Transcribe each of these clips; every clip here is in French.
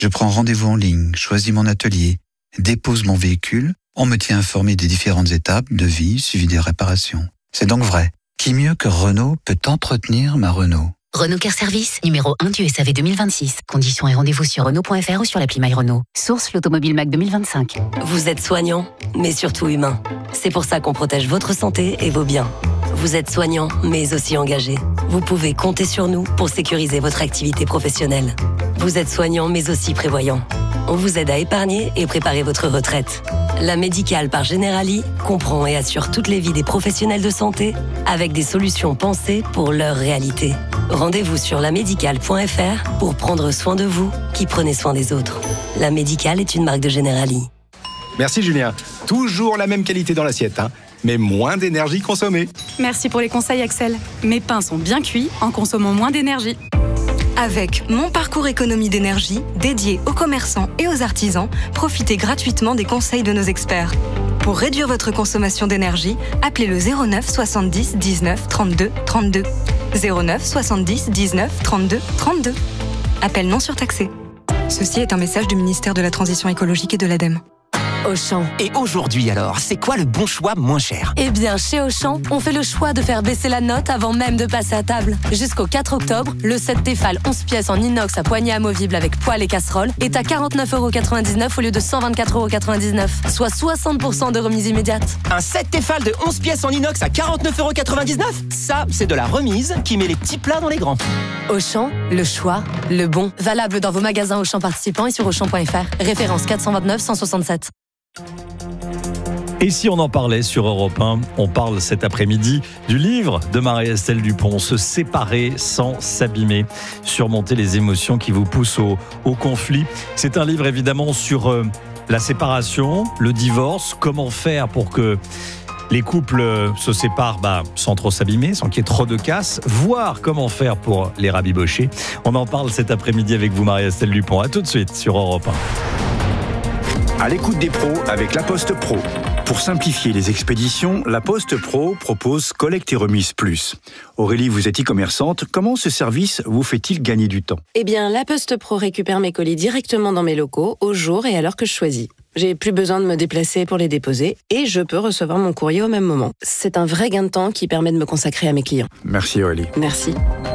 Je prends rendez-vous en ligne, choisis mon atelier, dépose mon véhicule, on me tient informé des différentes étapes, devis, suivi des réparations. C'est donc vrai. Qui mieux que Renault peut entretenir ma Renault ? Renault Car Service, numéro 1 du SAV 2026. Conditions et rendez-vous sur Renault.fr ou sur l'appli My Renault. Source l'Automobile Mac 2025. Vous êtes soignant, mais surtout humain. C'est pour ça qu'on protège votre santé et vos biens. Vous êtes soignant, mais aussi engagé. Vous pouvez compter sur nous pour sécuriser votre activité professionnelle. Vous êtes soignant, mais aussi prévoyant. On vous aide à épargner et préparer votre retraite. La Médicale par Generali comprend et assure toutes les vies des professionnels de santé avec des solutions pensées pour leur réalité. Rendez-vous sur lamédicale.fr pour prendre soin de vous qui prenez soin des autres. La Médicale est une marque de Generali. Merci Julien. Toujours la même qualité dans l'assiette, mais moins d'énergie consommée. Merci pour les conseils Axel. Mes pains sont bien cuits en consommant moins d'énergie. Avec Mon Parcours Économie d'énergie, dédié aux commerçants et aux artisans, profitez gratuitement des conseils de nos experts. Pour réduire votre consommation d'énergie, appelez le 09 70 19 32 32. 09 70 19 32 32. Appel non surtaxé. Ceci est un message du ministère de la Transition écologique et de l'ADEME. Auchan. Et aujourd'hui alors, c'est quoi le bon choix moins cher ? Eh bien, chez Auchan, on fait le choix de faire baisser la note avant même de passer à table. Jusqu'au 4 octobre, le set Tefal 11 pièces en inox à poignée amovible avec poêle et casserole est à 49,99€ au lieu de 124,99€, soit 60% de remise immédiate. Un set Tefal de 11 pièces en inox à 49,99€ ? Ça, c'est de la remise qui met les petits plats dans les grands. Auchan, le choix, le bon. Valable dans vos magasins Auchan participants et sur Auchan.fr. Référence 429 167. Et si on en parlait sur Europe 1, on parle cet après-midi du livre de Marie-Estelle Dupont, Se séparer sans s'abîmer, surmonter les émotions qui vous poussent au conflit. C'est un livre évidemment sur la séparation, le divorce, comment faire pour que les couples se séparent sans trop s'abîmer, sans qu'il y ait trop de casse, voir comment faire pour les rabibocher. On en parle cet après-midi avec vous Marie-Estelle Dupont. À tout de suite sur Europe 1. À l'écoute des pros avec La Poste Pro. Pour simplifier les expéditions, La Poste Pro propose Collecte et Remise Plus. Aurélie, vous êtes e-commerçante. Comment ce service vous fait-il gagner du temps ? Eh bien, La Poste Pro récupère mes colis directement dans mes locaux, au jour et à l'heure que je choisis. J'ai plus besoin de me déplacer pour les déposer et je peux recevoir mon courrier au même moment. C'est un vrai gain de temps qui permet de me consacrer à mes clients. Merci Aurélie. Merci.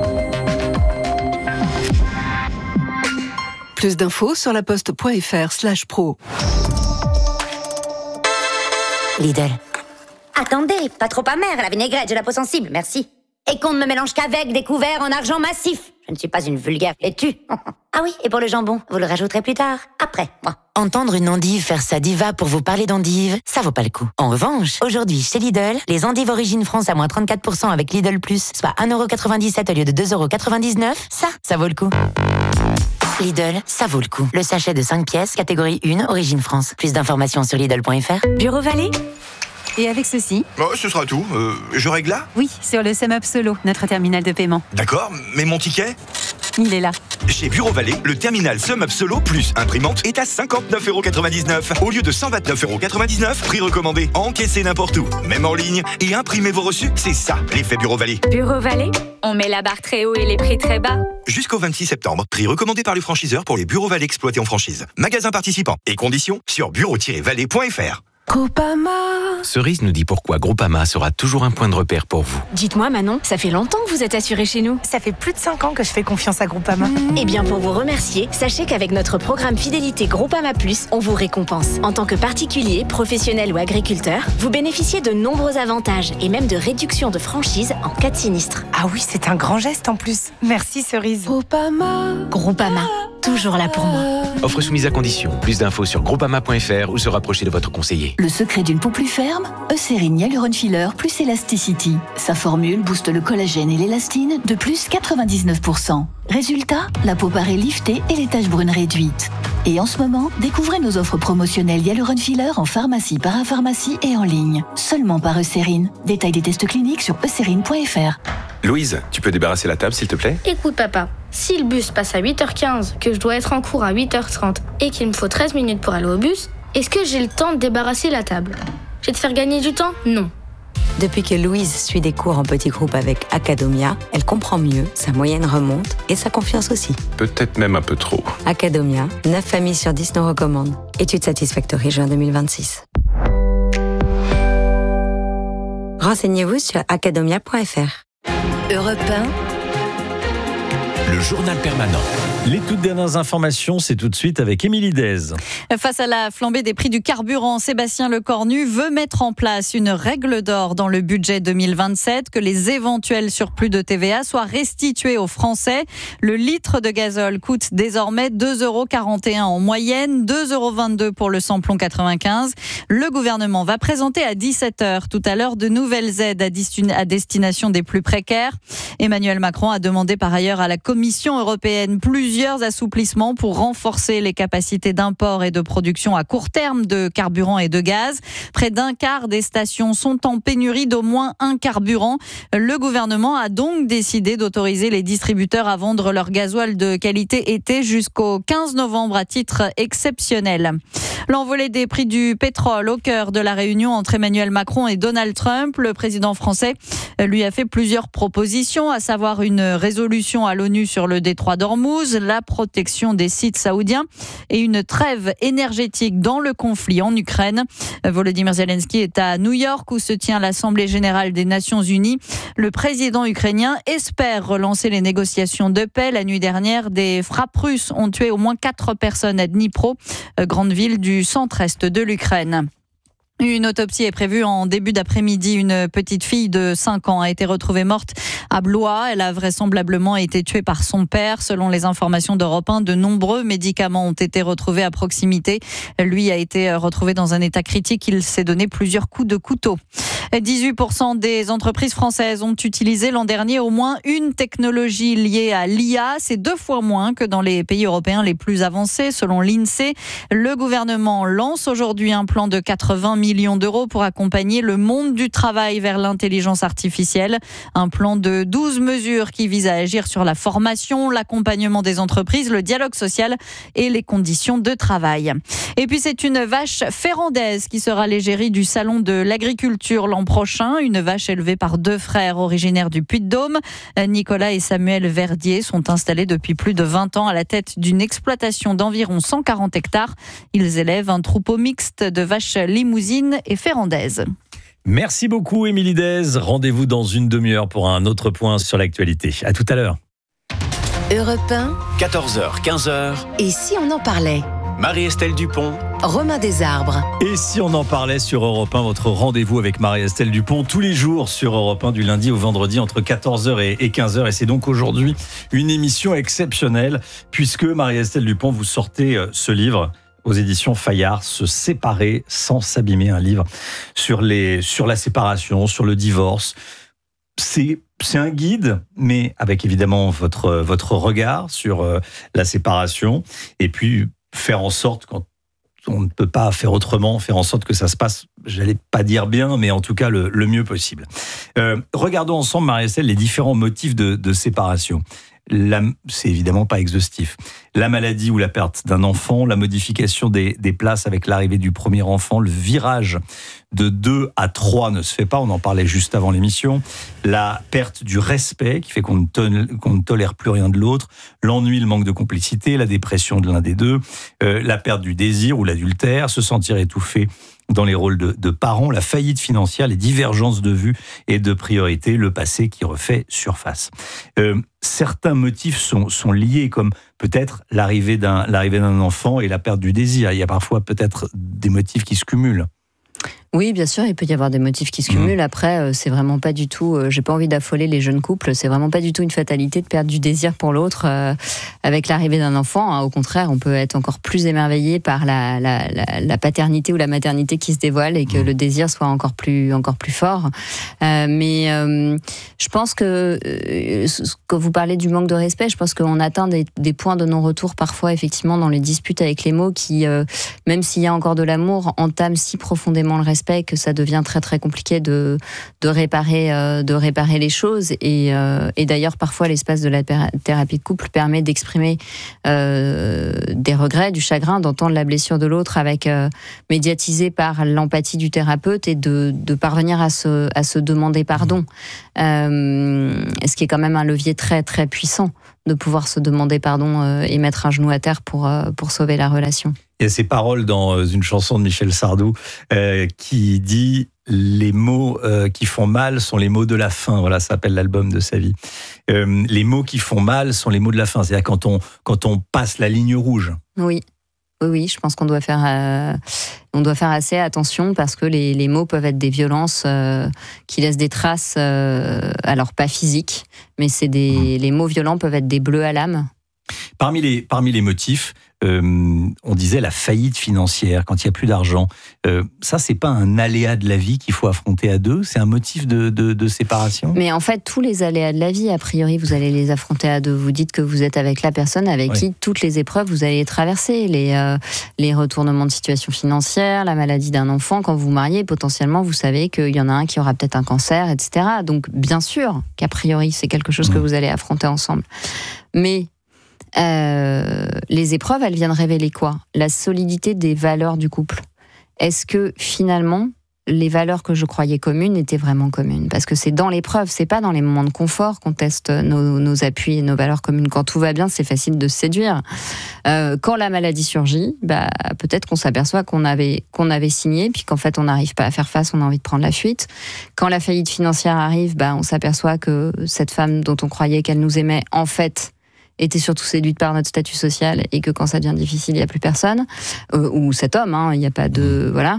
Plus d'infos sur laposte.fr/pro. Lidl. Attendez, pas trop amère, la vinaigrette, j'ai la peau sensible, merci. Et qu'on ne me mélange qu'avec des couverts en argent massif. Je ne suis pas une vulgaire laitue. Ah oui, et pour le jambon, vous le rajouterez plus tard, après, moi. Entendre une endive faire sa diva pour vous parler d'endive, ça vaut pas le coup. En revanche, aujourd'hui, chez Lidl, les endives Origine France à moins 34% avec Lidl Plus, soit 1,97€ au lieu de 2,99€, ça vaut le coup. Lidl, ça vaut le coup. Le sachet de 5 pièces, catégorie 1, Origine France. Plus d'informations sur Lidl.fr. Bureau Vallée. Et avec ceci. Ce sera tout. Je règle là ? Oui, sur le SumUp Solo, notre terminal de paiement. D'accord, mais mon ticket ? Il est là. Chez Bureau Vallée, le terminal SumUp Solo plus imprimante est à 59,99€ au lieu de 129,99€. Prix recommandé. Encaissez n'importe où, même en ligne, et imprimez vos reçus. C'est ça, l'effet Bureau Vallée. Bureau Vallée, on met la barre très haut et les prix très bas. Jusqu'au 26 septembre, prix recommandé par les franchiseurs pour les Bureaux Vallée exploités en franchise. Magasins participants et conditions sur bureau-vallée.fr. Groupama. Cerise nous dit pourquoi Groupama sera toujours un point de repère pour vous. Dites-moi Manon, ça fait longtemps que vous êtes assurée chez nous. Ça fait plus de 5 ans que je fais confiance à Groupama. Eh bien pour vous remercier, sachez qu'avec notre programme Fidélité Groupama Plus, on vous récompense. En tant que particulier, professionnel ou agriculteur, vous bénéficiez de nombreux avantages et même de réduction de franchise en cas de sinistre. Ah oui, c'est un grand geste en plus. Merci Cerise. Groupama, toujours là pour moi. Offre soumise à condition. Plus d'infos sur groupama.fr ou se rapprocher de votre conseiller. Le secret d'une peau plus ferme, Eucérine Hyaluron Filler plus Elasticity. Sa formule booste le collagène et l'élastine de plus 99%. Résultat, la peau paraît liftée et les taches brunes réduites. Et en ce moment, découvrez nos offres promotionnelles Hyaluron Filler en pharmacie, parapharmacie et en ligne. Seulement par Eucérine. Détail des tests cliniques sur eucérine.fr. Louise, tu peux débarrasser la table s'il te plaît ? Écoute papa, si le bus passe à 8h15, que je dois être en cours à 8h30 et qu'il me faut 13 minutes pour aller au bus, est-ce que j'ai le temps de débarrasser la table ? Je vais te faire gagner du temps ? Non. Depuis que Louise suit des cours en petits groupes avec Academia, elle comprend mieux, sa moyenne remonte et sa confiance aussi. Peut-être même un peu trop. Academia, 9 familles sur 10 nous recommandent. Étude Satisfactory, juin 2026. Renseignez-vous sur academia.fr. Europe 1. Le journal permanent. Les toutes dernières informations, c'est tout de suite avec Émilie Dez. Face à la flambée des prix du carburant, Sébastien Lecornu veut mettre en place une règle d'or dans le budget 2027, que les éventuels surplus de TVA soient restitués aux Français. Le litre de gazole coûte désormais 2,41 € en moyenne, 2,22 € pour le samplon 95. Le gouvernement va présenter à 17h tout à l'heure de nouvelles aides à destination des plus précaires. Emmanuel Macron a demandé par ailleurs à la Commission européenne plusieurs assouplissements pour renforcer les capacités d'import et de production à court terme de carburant et de gaz. Près d'un quart des stations sont en pénurie d'au moins un carburant. Le gouvernement a donc décidé d'autoriser les distributeurs à vendre leur gasoil de qualité été jusqu'au 15 novembre à titre exceptionnel. L'envolée des prix du pétrole au cœur de la réunion entre Emmanuel Macron et Donald Trump. Le président français lui a fait plusieurs propositions, à savoir une résolution à l'ONU sur le détroit d'Ormuz, la protection des sites saoudiens et une trêve énergétique dans le conflit en Ukraine. Volodymyr Zelensky est à New York où se tient l'Assemblée générale des Nations Unies. Le président ukrainien espère relancer les négociations de paix. La nuit dernière, des frappes russes ont tué au moins 4 personnes à Dnipro, grande ville du centre-est de l'Ukraine. Une autopsie est prévue en début d'après-midi. Une petite fille de 5 ans a été retrouvée morte à Blois. Elle a vraisemblablement été tuée par son père. Selon les informations d'Europe 1, de nombreux médicaments ont été retrouvés à proximité. Lui a été retrouvé dans un état critique. Il s'est donné plusieurs coups de couteau. 18% des entreprises françaises ont utilisé l'an dernier au moins une technologie liée à l'IA. C'est 2 fois moins que dans les pays européens les plus avancés, selon l'INSEE. Le gouvernement lance aujourd'hui un plan de 80 millions d'euros pour accompagner le monde du travail vers l'intelligence artificielle. Un plan de 12 mesures qui vise à agir sur la formation, l'accompagnement des entreprises, le dialogue social et les conditions de travail. Et puis c'est une vache férandaise qui sera l'égérie du salon de l'agriculture l'an prochain. Une vache élevée par 2 frères originaires du Puy-de-Dôme. Nicolas et Samuel Verdier sont installés depuis plus de 20 ans à la tête d'une exploitation d'environ 140 hectares. Ils élèvent un troupeau mixte de vaches limousines et férandaises. Merci beaucoup Émilie Dez. Rendez-vous dans une demi-heure pour un autre point sur l'actualité. À tout à l'heure. Europe 1. 14h, 15h. Et si on en parlait ? Marie-Estelle Dupont. Romain Desarbres. Et si on en parlait sur Europe 1, votre rendez-vous avec Marie-Estelle Dupont tous les jours sur Europe 1 du lundi au vendredi entre 14h et 15h. Et c'est donc aujourd'hui une émission exceptionnelle puisque Marie-Estelle Dupont, vous sortez ce livre aux éditions Fayard, Se séparer sans s'abîmer, un livre sur la séparation, sur le divorce. C'est un guide, mais avec évidemment votre regard sur la séparation et puis faire en sorte, quand on ne peut pas faire autrement, faire en sorte que ça se passe, j'allais pas dire bien, mais en tout cas le mieux possible. Regardons ensemble, Marie-Estelle, les différents motifs de séparation. C'est évidemment pas exhaustif. La maladie ou la perte d'un enfant, la modification des places avec l'arrivée du premier enfant, le virage de 2 à 3 ne se fait pas, on en parlait juste avant l'émission, la perte du respect qui fait qu'on ne tolère plus rien de l'autre, l'ennui, le manque de complicité, la dépression de l'un des deux, la perte du désir ou l'adultère, se sentir étouffé dans les rôles de parents, la faillite financière, les divergences de vues et de priorités, le passé qui refait surface. Certains motifs sont liés, comme peut-être l'arrivée d'un enfant et la perte du désir. Il y a parfois peut-être des motifs qui se cumulent. Oui, bien sûr, il peut y avoir des motifs qui se cumulent. Après, c'est vraiment pas du tout, j'ai pas envie d'affoler les jeunes couples, c'est vraiment pas du tout une fatalité de perdre du désir pour l'autre avec l'arrivée d'un enfant. Au contraire, on peut être encore plus émerveillé par la paternité ou la maternité qui se dévoile et que le désir soit encore plus fort. Mais je pense que quand vous parlez du manque de respect, je pense qu'on atteint des points de non-retour parfois, effectivement, dans les disputes avec les mots qui, même s'il y a encore de l'amour, entament si profondément le respect aspect que ça devient très très compliqué de réparer les choses. Et d'ailleurs, parfois, l'espace de la thérapie de couple permet d'exprimer des regrets, du chagrin, d'entendre la blessure de l'autre avec médiatisé par l'empathie du thérapeute et de parvenir à se demander pardon. Ce qui est quand même un levier très très puissant de pouvoir se demander pardon et mettre un genou à terre pour sauver la relation. Il y a ces paroles dans une chanson de Michel Sardou qui dit « Les mots qui font mal sont les mots de la fin ». Voilà, ça s'appelle l'album de sa vie. Les mots qui font mal sont les mots de la fin. C'est-à-dire quand on passe la ligne rouge. Oui, je pense qu'on doit faire assez attention parce que les mots peuvent être des violences qui laissent des traces, alors pas physiques, mais les mots violents peuvent être des bleus à l'âme. Parmi les motifs, on disait la faillite financière, quand il n'y a plus d'argent. Ça, c'est pas un aléa de la vie qu'il faut affronter à deux, c'est un motif de séparation. Mais en fait, tous les aléas de la vie, a priori, vous allez les affronter à deux. Vous dites que vous êtes avec la personne avec qui toutes les épreuves, vous allez les traverser. Les retournements de situation financière, la maladie d'un enfant, quand vous vous mariez, potentiellement, vous savez qu'il y en a un qui aura peut-être un cancer, etc. Donc, bien sûr qu'a priori, c'est quelque chose que vous allez affronter ensemble. Mais les épreuves, elles viennent révéler quoi ? La solidité des valeurs du couple. Est-ce que finalement, les valeurs que je croyais communes étaient vraiment communes ? Parce que c'est dans l'épreuve, c'est pas dans les moments de confort qu'on teste nos appuis et nos valeurs communes. Quand tout va bien, c'est facile de se séduire. Quand la maladie surgit, peut-être qu'on s'aperçoit qu'on avait signé, puis qu'en fait on n'arrive pas à faire face, on a envie de prendre la fuite. Quand la faillite financière arrive, on s'aperçoit que cette femme dont on croyait qu'elle nous aimait, en fait, était surtout séduite par notre statut social et que quand ça devient difficile, il n'y a plus personne. Ou cet homme, il n'y a pas de... Voilà.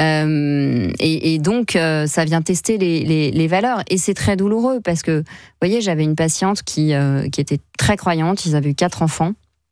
Et donc, ça vient tester les valeurs. Et c'est très douloureux parce que, vous voyez, j'avais une patiente qui était très croyante, ils avaient eu 4 enfants.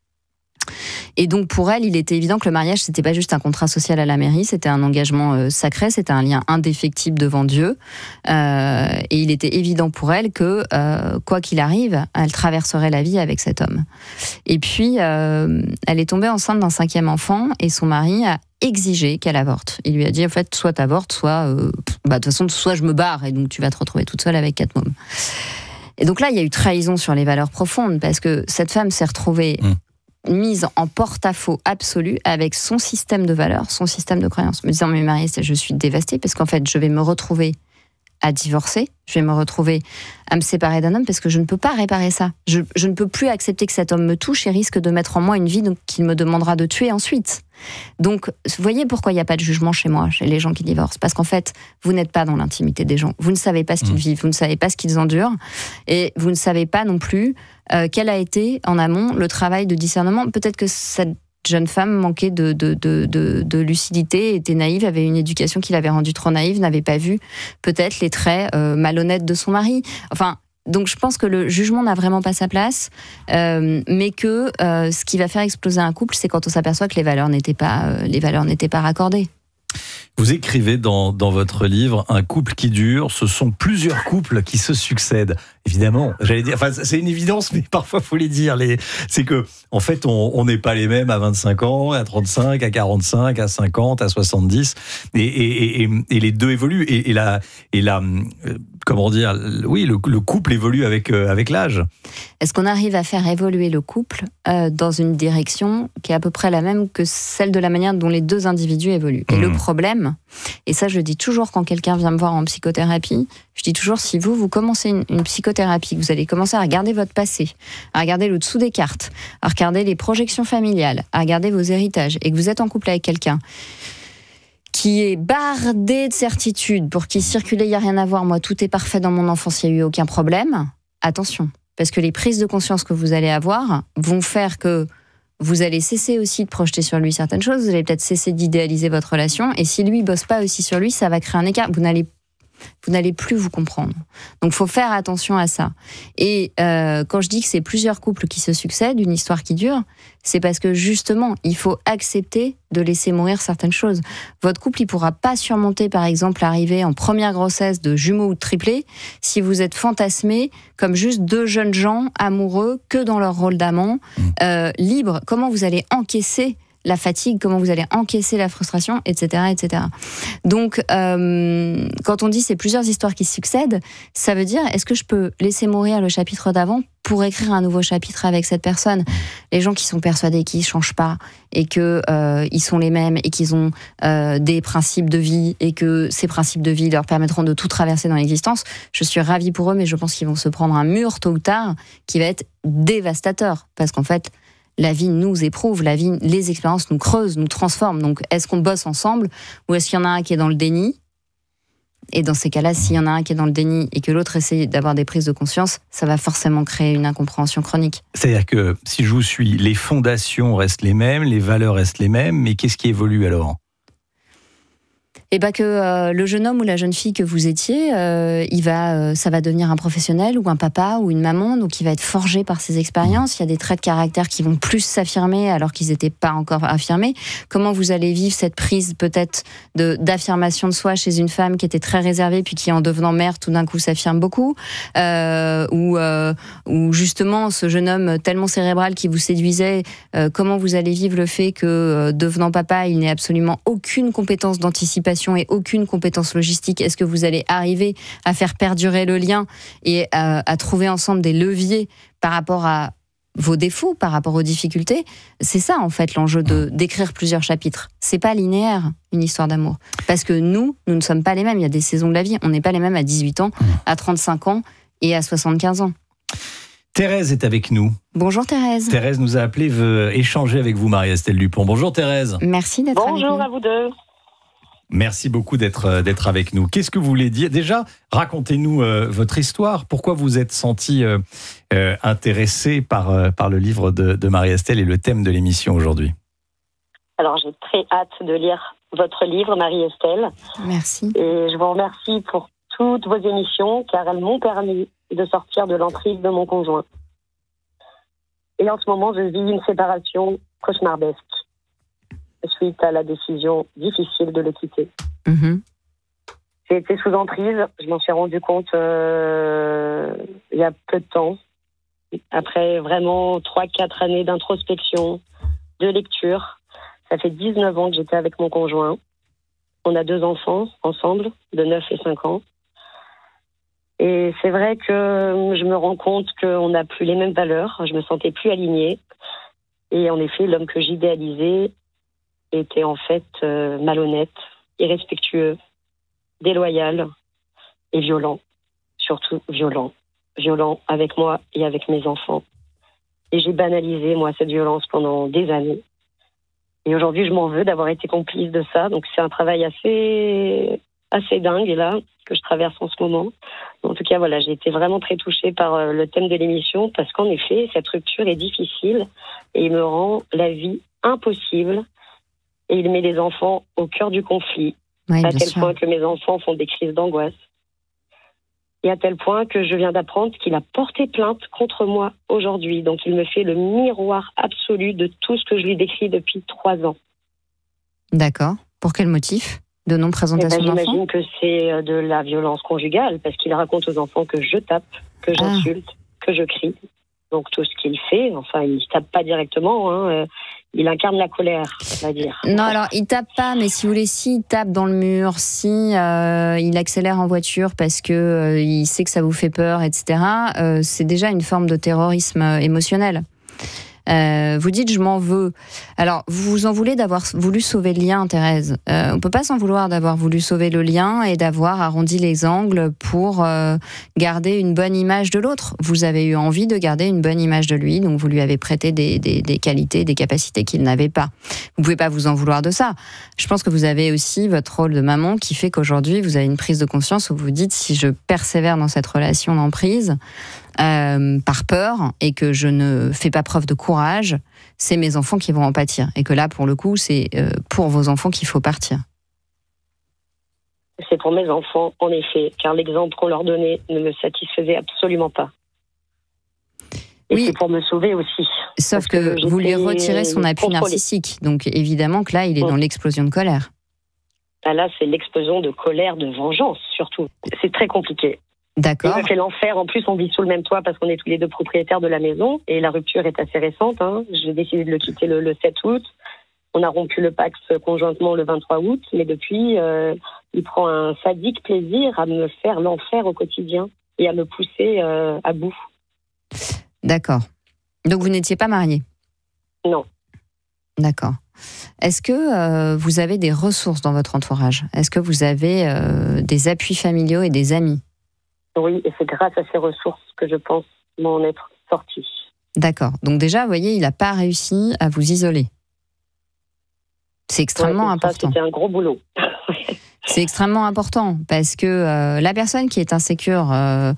Et donc pour elle, il était évident que le mariage, c'était pas juste un contrat social à la mairie, c'était un engagement sacré, c'était un lien indéfectible devant Dieu. Et il était évident pour elle que, quoi qu'il arrive, elle traverserait la vie avec cet homme. Et puis, elle est tombée enceinte d'un 5e enfant et son mari a exigé qu'elle avorte. Il lui a dit, en fait, soit t'avortes, soit... de toute façon, soit je me barre et donc tu vas te retrouver toute seule avec 4 mômes. Et donc là, il y a eu trahison sur les valeurs profondes parce que cette femme s'est retrouvée... mise en porte-à-faux absolu avec son système de valeurs, son système de croyances. Me disant, mais Marie, je suis dévastée parce qu'en fait, je vais me retrouver à divorcer, je vais me retrouver à me séparer d'un homme parce que je ne peux pas réparer ça. Je ne peux plus accepter que cet homme me touche et risque de mettre en moi une vie qu'il me demandera de tuer ensuite. Donc, vous voyez pourquoi il n'y a pas de jugement chez moi, chez les gens qui divorcent. Parce qu'en fait, vous n'êtes pas dans l'intimité des gens. Vous ne savez pas ce qu'ils vivent, vous ne savez pas ce qu'ils endurent. Et vous ne savez pas non plus quel a été, en amont, le travail de discernement. Peut-être que cette jeune femme manquait de lucidité, était naïve, avait une éducation qui l'avait rendue trop naïve, n'avait pas vu peut-être les traits malhonnêtes de son mari. Enfin, donc je pense que le jugement n'a vraiment pas sa place, mais que ce qui va faire exploser un couple, c'est quand on s'aperçoit que les valeurs n'étaient pas raccordées. Vous écrivez dans votre livre, un couple qui dure, ce sont plusieurs couples qui se succèdent. Évidemment, j'allais dire, enfin, c'est une évidence, mais parfois faut les dire. C'est que, en fait, on n'est pas les mêmes à 25 ans, à 35, à 45, à 50, à 70, et les deux évoluent. Comment dire, oui, le couple évolue avec l'âge. Est-ce qu'on arrive à faire évoluer le couple dans une direction qui est à peu près la même que celle de la manière dont les deux individus évoluent ? Et le problème, et ça je le dis toujours quand quelqu'un vient me voir en psychothérapie, je dis toujours, si vous commencez une psychothérapie, que vous allez commencer à regarder votre passé, à regarder le dessous des cartes, à regarder les projections familiales, à regarder vos héritages, et que vous êtes en couple avec quelqu'un qui est bardé de certitudes, pour qui circuler, il n'y a rien à voir, moi tout est parfait dans mon enfance, il n'y a eu aucun problème, attention, parce que les prises de conscience que vous allez avoir vont faire que vous allez cesser aussi de projeter sur lui certaines choses, vous allez peut-être cesser d'idéaliser votre relation, et si lui ne bosse pas aussi sur lui, ça va créer un écart, vous n'allez plus vous comprendre. Donc il faut faire attention à ça. Et quand je dis que c'est plusieurs couples qui se succèdent, une histoire qui dure, c'est parce que justement, il faut accepter de laisser mourir certaines choses. Votre couple, il ne pourra pas surmonter, par exemple, l'arrivée en première grossesse de jumeaux ou de triplés si vous êtes fantasmés comme juste 2 jeunes gens amoureux que dans leur rôle d'amant, libres. Comment vous allez encaisser la fatigue, comment vous allez encaisser la frustration, etc., etc. Donc, quand on dit c'est plusieurs histoires qui succèdent, ça veut dire, est-ce que je peux laisser mourir le chapitre d'avant pour écrire un nouveau chapitre avec cette personne? Les gens qui sont persuadés qu'ils ne changent pas et qu'ils sont les mêmes et qu'ils ont des principes de vie et que ces principes de vie leur permettront de tout traverser dans l'existence, je suis ravie pour eux, mais je pense qu'ils vont se prendre un mur tôt ou tard qui va être dévastateur. Parce qu'en fait, la vie nous éprouve, la vie, les expériences nous creusent, nous transforment. Donc, est-ce qu'on bosse ensemble ou est-ce qu'il y en a un qui est dans le déni? Et dans ces cas-là, s'il y en a un qui est dans le déni et que l'autre essaie d'avoir des prises de conscience, ça va forcément créer une incompréhension chronique. C'est-à-dire que, si je vous suis, les fondations restent les mêmes, les valeurs restent les mêmes, mais qu'est-ce qui évolue alors ? Et que le jeune homme ou la jeune fille que vous étiez, ça va devenir un professionnel ou un papa ou une maman, donc il va être forgé par ses expériences. Il y a des traits de caractère qui vont plus s'affirmer alors qu'ils n'étaient pas encore affirmés. Comment vous allez vivre cette prise peut-être d'affirmation de soi chez une femme qui était très réservée puis qui en devenant mère tout d'un coup s'affirme beaucoup, ou justement ce jeune homme tellement cérébral qui vous séduisait, comment vous allez vivre le fait que devenant papa il n'ait absolument aucune compétence d'anticipation et aucune compétence logistique? Est-ce que vous allez arriver à faire perdurer le lien et à trouver ensemble des leviers par rapport à vos défauts, par rapport aux difficultés? C'est ça en fait l'enjeu d'écrire plusieurs chapitres. C'est pas linéaire une histoire d'amour. Parce que nous ne sommes pas les mêmes. Il y a des saisons de la vie. On n'est pas les mêmes à 18 ans, à 35 ans et à 75 ans. Thérèse est avec nous. Bonjour Thérèse. Thérèse nous a appelé, veut échanger avec vous, Marie-Estelle Dupont. Bonjour Thérèse. Merci d'être avec nous. Bonjour à vous deux. Merci beaucoup d'être avec nous. Qu'est-ce que vous voulez dire? Déjà, racontez-nous votre histoire. Pourquoi vous êtes senti intéressé par le livre de Marie-Estelle et le thème de l'émission aujourd'hui? Alors, j'ai très hâte de lire votre livre, Marie-Estelle. Merci. Et je vous remercie pour toutes vos émissions, car elles m'ont permis de sortir de l'emprise de mon conjoint. Et en ce moment, je vis une séparation cauchemardesque suite à la décision difficile de le quitter. J'ai été sous emprise, je m'en suis rendu compte il y a peu de temps, après vraiment 3-4 années d'introspection, de lecture. Ça fait 19 ans que j'étais avec mon conjoint. On a 2 enfants ensemble, de 9 et 5 ans. Et c'est vrai que je me rends compte qu'on n'a plus les mêmes valeurs, je me sentais plus alignée. Et en effet, l'homme que j'idéalisais était en fait malhonnête, irrespectueux, déloyal et violent. Surtout violent. Violent avec moi et avec mes enfants. Et j'ai banalisé, moi, cette violence pendant des années. Et aujourd'hui, je m'en veux d'avoir été complice de ça. Donc c'est un travail assez dingue, là, que je traverse en ce moment. En tout cas, voilà, j'ai été vraiment très touchée par le thème de l'émission parce qu'en effet, cette rupture est difficile et il me rend la vie impossible. Et il met les enfants au cœur du conflit, à tel point que mes enfants font des crises d'angoisse. Et à tel point que je viens d'apprendre qu'il a porté plainte contre moi aujourd'hui. Donc il me fait le miroir absolu de tout ce que je lui décris depuis 3 ans. D'accord. Pour quel motif de non-présentation d'enfants? J'imagine que c'est de la violence conjugale, parce qu'il raconte aux enfants que je tape, que j'insulte, que je crie. Donc tout ce qu'il fait, enfin il ne tape pas directement, il incarne la colère, on va dire. Non, alors il tape pas, mais si vous voulez, s'il tape dans le mur, si il accélère en voiture parce que il sait que ça vous fait peur, etc., c'est déjà une forme de terrorisme émotionnel. Vous dites je m'en veux. Alors vous vous en voulez d'avoir voulu sauver le lien, Thérèse. On peut pas s'en vouloir d'avoir voulu sauver le lien et d'avoir arrondi les angles pour garder une bonne image de l'autre. Vous avez eu envie de garder une bonne image de lui, donc vous lui avez prêté des qualités, des capacités qu'il n'avait pas. Vous pouvez pas vous en vouloir de ça. Je pense que vous avez aussi votre rôle de maman qui fait qu'aujourd'hui vous avez une prise de conscience où vous dites si je persévère dans cette relation d'emprise par peur et que je ne fais pas preuve de courage, c'est mes enfants qui vont en pâtir. Et que là, pour le coup, c'est pour vos enfants qu'il faut partir. C'est pour mes enfants, en effet, car l'exemple qu'on leur donnait ne me satisfaisait absolument pas. Et c'est pour me sauver aussi. Sauf que vous lui retirez son appui narcissique. Donc évidemment que là, il est dans l'explosion de colère. Ah là, c'est l'explosion de colère, de vengeance, surtout. C'est très compliqué. D'accord. Il me fait l'enfer. En plus, on vit sous le même toit parce qu'on est tous les 2 propriétaires de la maison. Et la rupture est assez récente. J'ai décidé de le quitter le 7 août. On a rompu le Pacs conjointement le 23 août, mais depuis, il prend un sadique plaisir à me faire l'enfer au quotidien et à me pousser à bout. D'accord. Donc vous n'étiez pas mariés ? Non. D'accord. Est-ce que vous avez des ressources dans votre entourage ? Est-ce que vous avez des appuis familiaux et des amis ? Oui, et c'est grâce à ces ressources que je pense m'en être sortie. D'accord. Donc déjà, vous voyez, il n'a pas réussi à vous isoler. C'est extrêmement important. C'était un gros boulot. C'est extrêmement important parce que la personne qui est insécure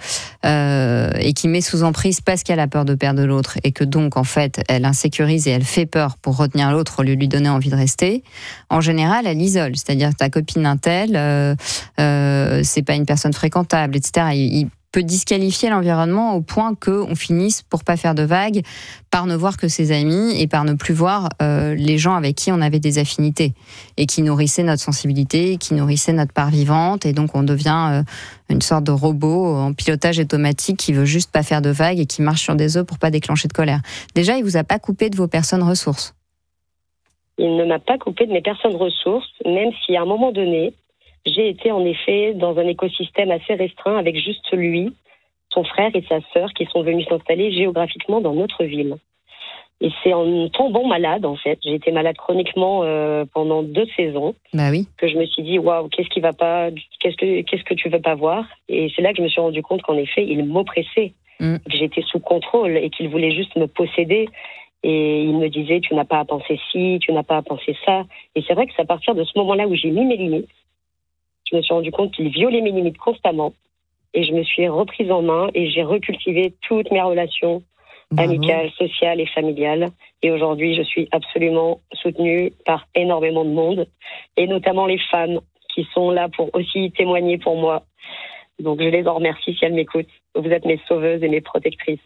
et qui met sous emprise parce qu'elle a peur de perdre l'autre et que donc en fait elle insécurise et elle fait peur pour retenir l'autre au lieu de lui donner envie de rester, en général elle isole. C'est-à-dire que ta copine untel, c'est pas une personne fréquentable, etc. Il peut disqualifier l'environnement au point qu'on finisse, pour pas faire de vagues, par ne voir que ses amis et par ne plus voir les gens avec qui on avait des affinités et qui nourrissaient notre sensibilité, qui nourrissaient notre part vivante, et donc on devient une sorte de robot en pilotage automatique qui veut juste pas faire de vagues et qui marche sur des œufs pour pas déclencher de colère. Déjà, il vous a pas coupé de vos personnes ressources ? Il ne m'a pas coupé de mes personnes ressources, même si à un moment donné, j'ai été en effet dans un écosystème assez restreint avec juste lui, son frère et sa sœur qui sont venus s'installer géographiquement dans notre ville. Et c'est en tombant malade, en fait, j'ai été malade chroniquement pendant 2 saisons, que je me suis dit, waouh, qu'est-ce qui va pas, qu'est-ce que tu veux pas voir ? Et c'est là que je me suis rendu compte qu'en effet, il m'oppressait, que j'étais sous contrôle et qu'il voulait juste me posséder. Et il me disait, tu n'as pas à penser ci, tu n'as pas à penser ça. Et c'est vrai que c'est à partir de ce moment-là où j'ai mis mes limites, je me suis rendu compte qu'il violait mes limites constamment. Et je me suis reprise en main et j'ai recultivé toutes mes relations amicales, sociales et familiales. Et aujourd'hui, je suis absolument soutenue par énormément de monde, et notamment les femmes qui sont là pour aussi témoigner pour moi. Donc je les en remercie si elles m'écoutent. Vous êtes mes sauveuses et mes protectrices.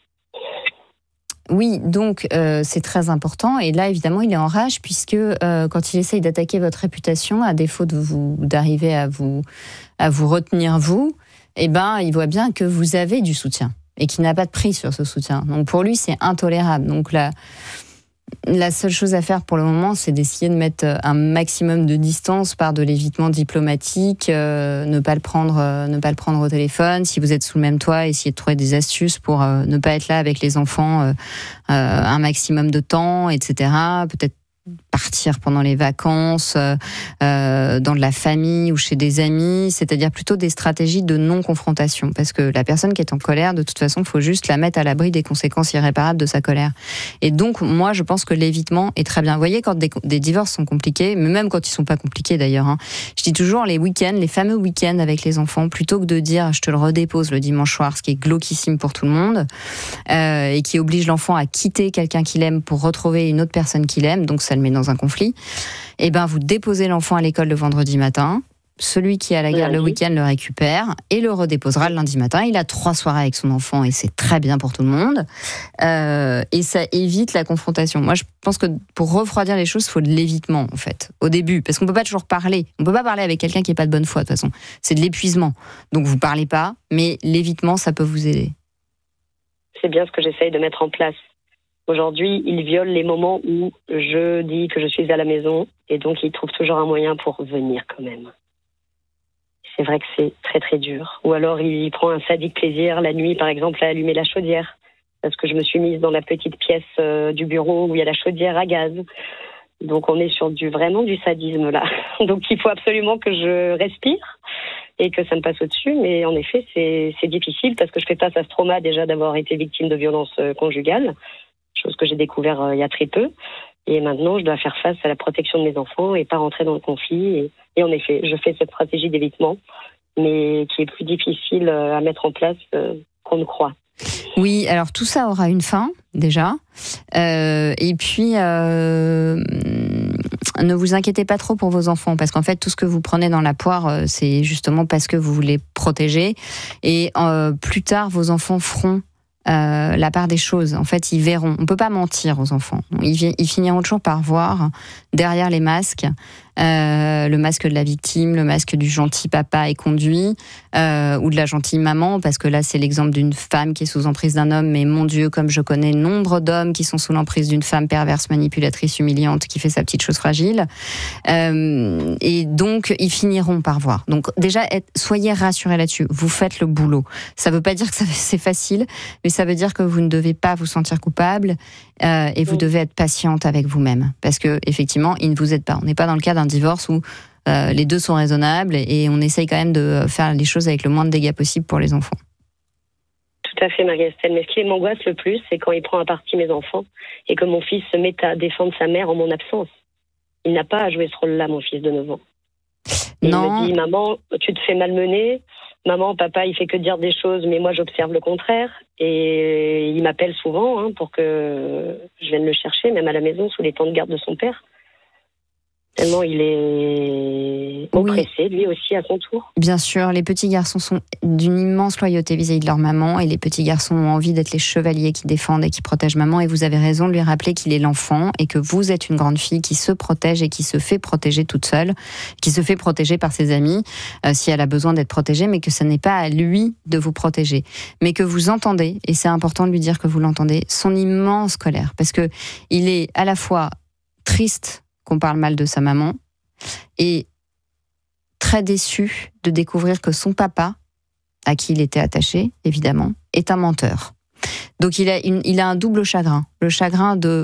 Oui, donc c'est très important. Et là, évidemment, il est en rage puisque quand il essaye d'attaquer votre réputation, à défaut d'arriver à vous retenir vous, eh ben, il voit bien que vous avez du soutien et qu'il n'a pas de prise sur ce soutien. Donc pour lui, c'est intolérable. Donc la seule chose à faire pour le moment, c'est d'essayer de mettre un maximum de distance par de l'évitement diplomatique, ne pas le prendre au téléphone. Si vous êtes sous le même toit, essayez de trouver des astuces pour ne pas être là avec les enfants un maximum de temps, etc. Peut-être partir pendant les vacances, dans de la famille ou chez des amis, c'est-à-dire plutôt des stratégies de non-confrontation, parce que la personne qui est en colère, de toute façon, il faut juste la mettre à l'abri des conséquences irréparables de sa colère. Et donc, moi, je pense que l'évitement est très bien. Vous voyez, quand des divorces sont compliqués, mais même quand ils sont pas compliqués d'ailleurs, je dis toujours les week-ends, les fameux week-ends avec les enfants, plutôt que de dire je te le redépose le dimanche soir, ce qui est glauquissime pour tout le monde, et qui oblige l'enfant à quitter quelqu'un qu'il aime pour retrouver une autre personne qu'il aime, donc ça le met dans un conflit, et ben vous déposez l'enfant à l'école le vendredi matin, celui qui est à la gare le week-end le récupère et le redéposera le lundi matin. Il a 3 soirées avec son enfant et c'est très bien pour tout le monde, et ça évite la confrontation. Moi je pense que pour refroidir les choses, il faut de l'évitement en fait, au début, parce qu'on peut pas toujours parler, on peut pas parler avec quelqu'un qui est pas de bonne foi de toute façon, c'est de l'épuisement, donc vous parlez pas, mais l'évitement ça peut vous aider. C'est bien ce que j'essaye de mettre en place. Aujourd'hui, il viole les moments où je dis que je suis à la maison, et donc il trouve toujours un moyen pour venir quand même. C'est vrai que c'est très très dur. Ou alors il prend un sadique plaisir la nuit, par exemple, à allumer la chaudière, parce que je me suis mise dans la petite pièce du bureau où il y a la chaudière à gaz. Donc on est sur vraiment du sadisme là. Donc il faut absolument que je respire et que ça me passe au-dessus. Mais en effet, c'est difficile parce que je fais face à ce trauma déjà d'avoir été victime de violences conjugales, chose que j'ai découvert il y a très peu. Et maintenant, je dois faire face à la protection de mes enfants et pas rentrer dans le conflit. Et en effet, je fais cette stratégie d'évitement, mais qui est plus difficile à mettre en place qu'on ne croit. Oui, alors tout ça aura une fin, déjà. Et puis, ne vous inquiétez pas trop pour vos enfants, parce qu'en fait, tout ce que vous prenez dans la poire, c'est justement parce que vous voulez protéger. Et plus tard, vos enfants feront la part des choses. En fait, ils verront. On peut pas mentir aux enfants. Ils finiront toujours par voir derrière les masques le masque de la victime, le masque du gentil papa est conduit, ou de la gentille maman, parce que là c'est l'exemple d'une femme qui est sous emprise d'un homme, mais mon Dieu, comme je connais nombre d'hommes qui sont sous l'emprise d'une femme perverse, manipulatrice, humiliante, qui fait sa petite chose fragile, et donc ils finiront par voir. Donc déjà, soyez rassurés là-dessus, vous faites le boulot. Ça ne veut pas dire que c'est facile, mais ça veut dire que vous ne devez pas vous sentir coupable, et vous devez être patiente avec vous-même, parce que effectivement, il ne vous aide pas. On n'est pas dans le cas d'un divorce où les deux sont raisonnables et on essaye quand même de faire les choses avec le moins de dégâts possible pour les enfants. Tout à fait, Marie-Estelle. Mais ce qui m'angoisse le plus, c'est quand il prend à partie mes enfants et que mon fils se met à défendre sa mère en mon absence. Il n'a pas à jouer ce rôle-là, mon fils de 9 ans. Il me dit, maman, tu te fais malmener. Maman, papa, il fait que dire des choses, mais moi, j'observe le contraire. Et il m'appelle souvent pour que je vienne le chercher, même à la maison, sous les temps de garde de son père. Tellement il est oppressé, lui aussi, à son tour. Bien sûr, les petits garçons sont d'une immense loyauté vis-à-vis de leur maman, et les petits garçons ont envie d'être les chevaliers qui défendent et qui protègent maman, et vous avez raison de lui rappeler qu'il est l'enfant, et que vous êtes une grande fille qui se protège et qui se fait protéger toute seule, qui se fait protéger par ses amis, si elle a besoin d'être protégée, mais que ce n'est pas à lui de vous protéger. Mais que vous entendez, et c'est important de lui dire que vous l'entendez, son immense colère, parce que il est à la fois triste qu'on parle mal de sa maman, et très déçu de découvrir que son papa, à qui il était attaché, évidemment, est un menteur. Donc il a un double chagrin. Le chagrin de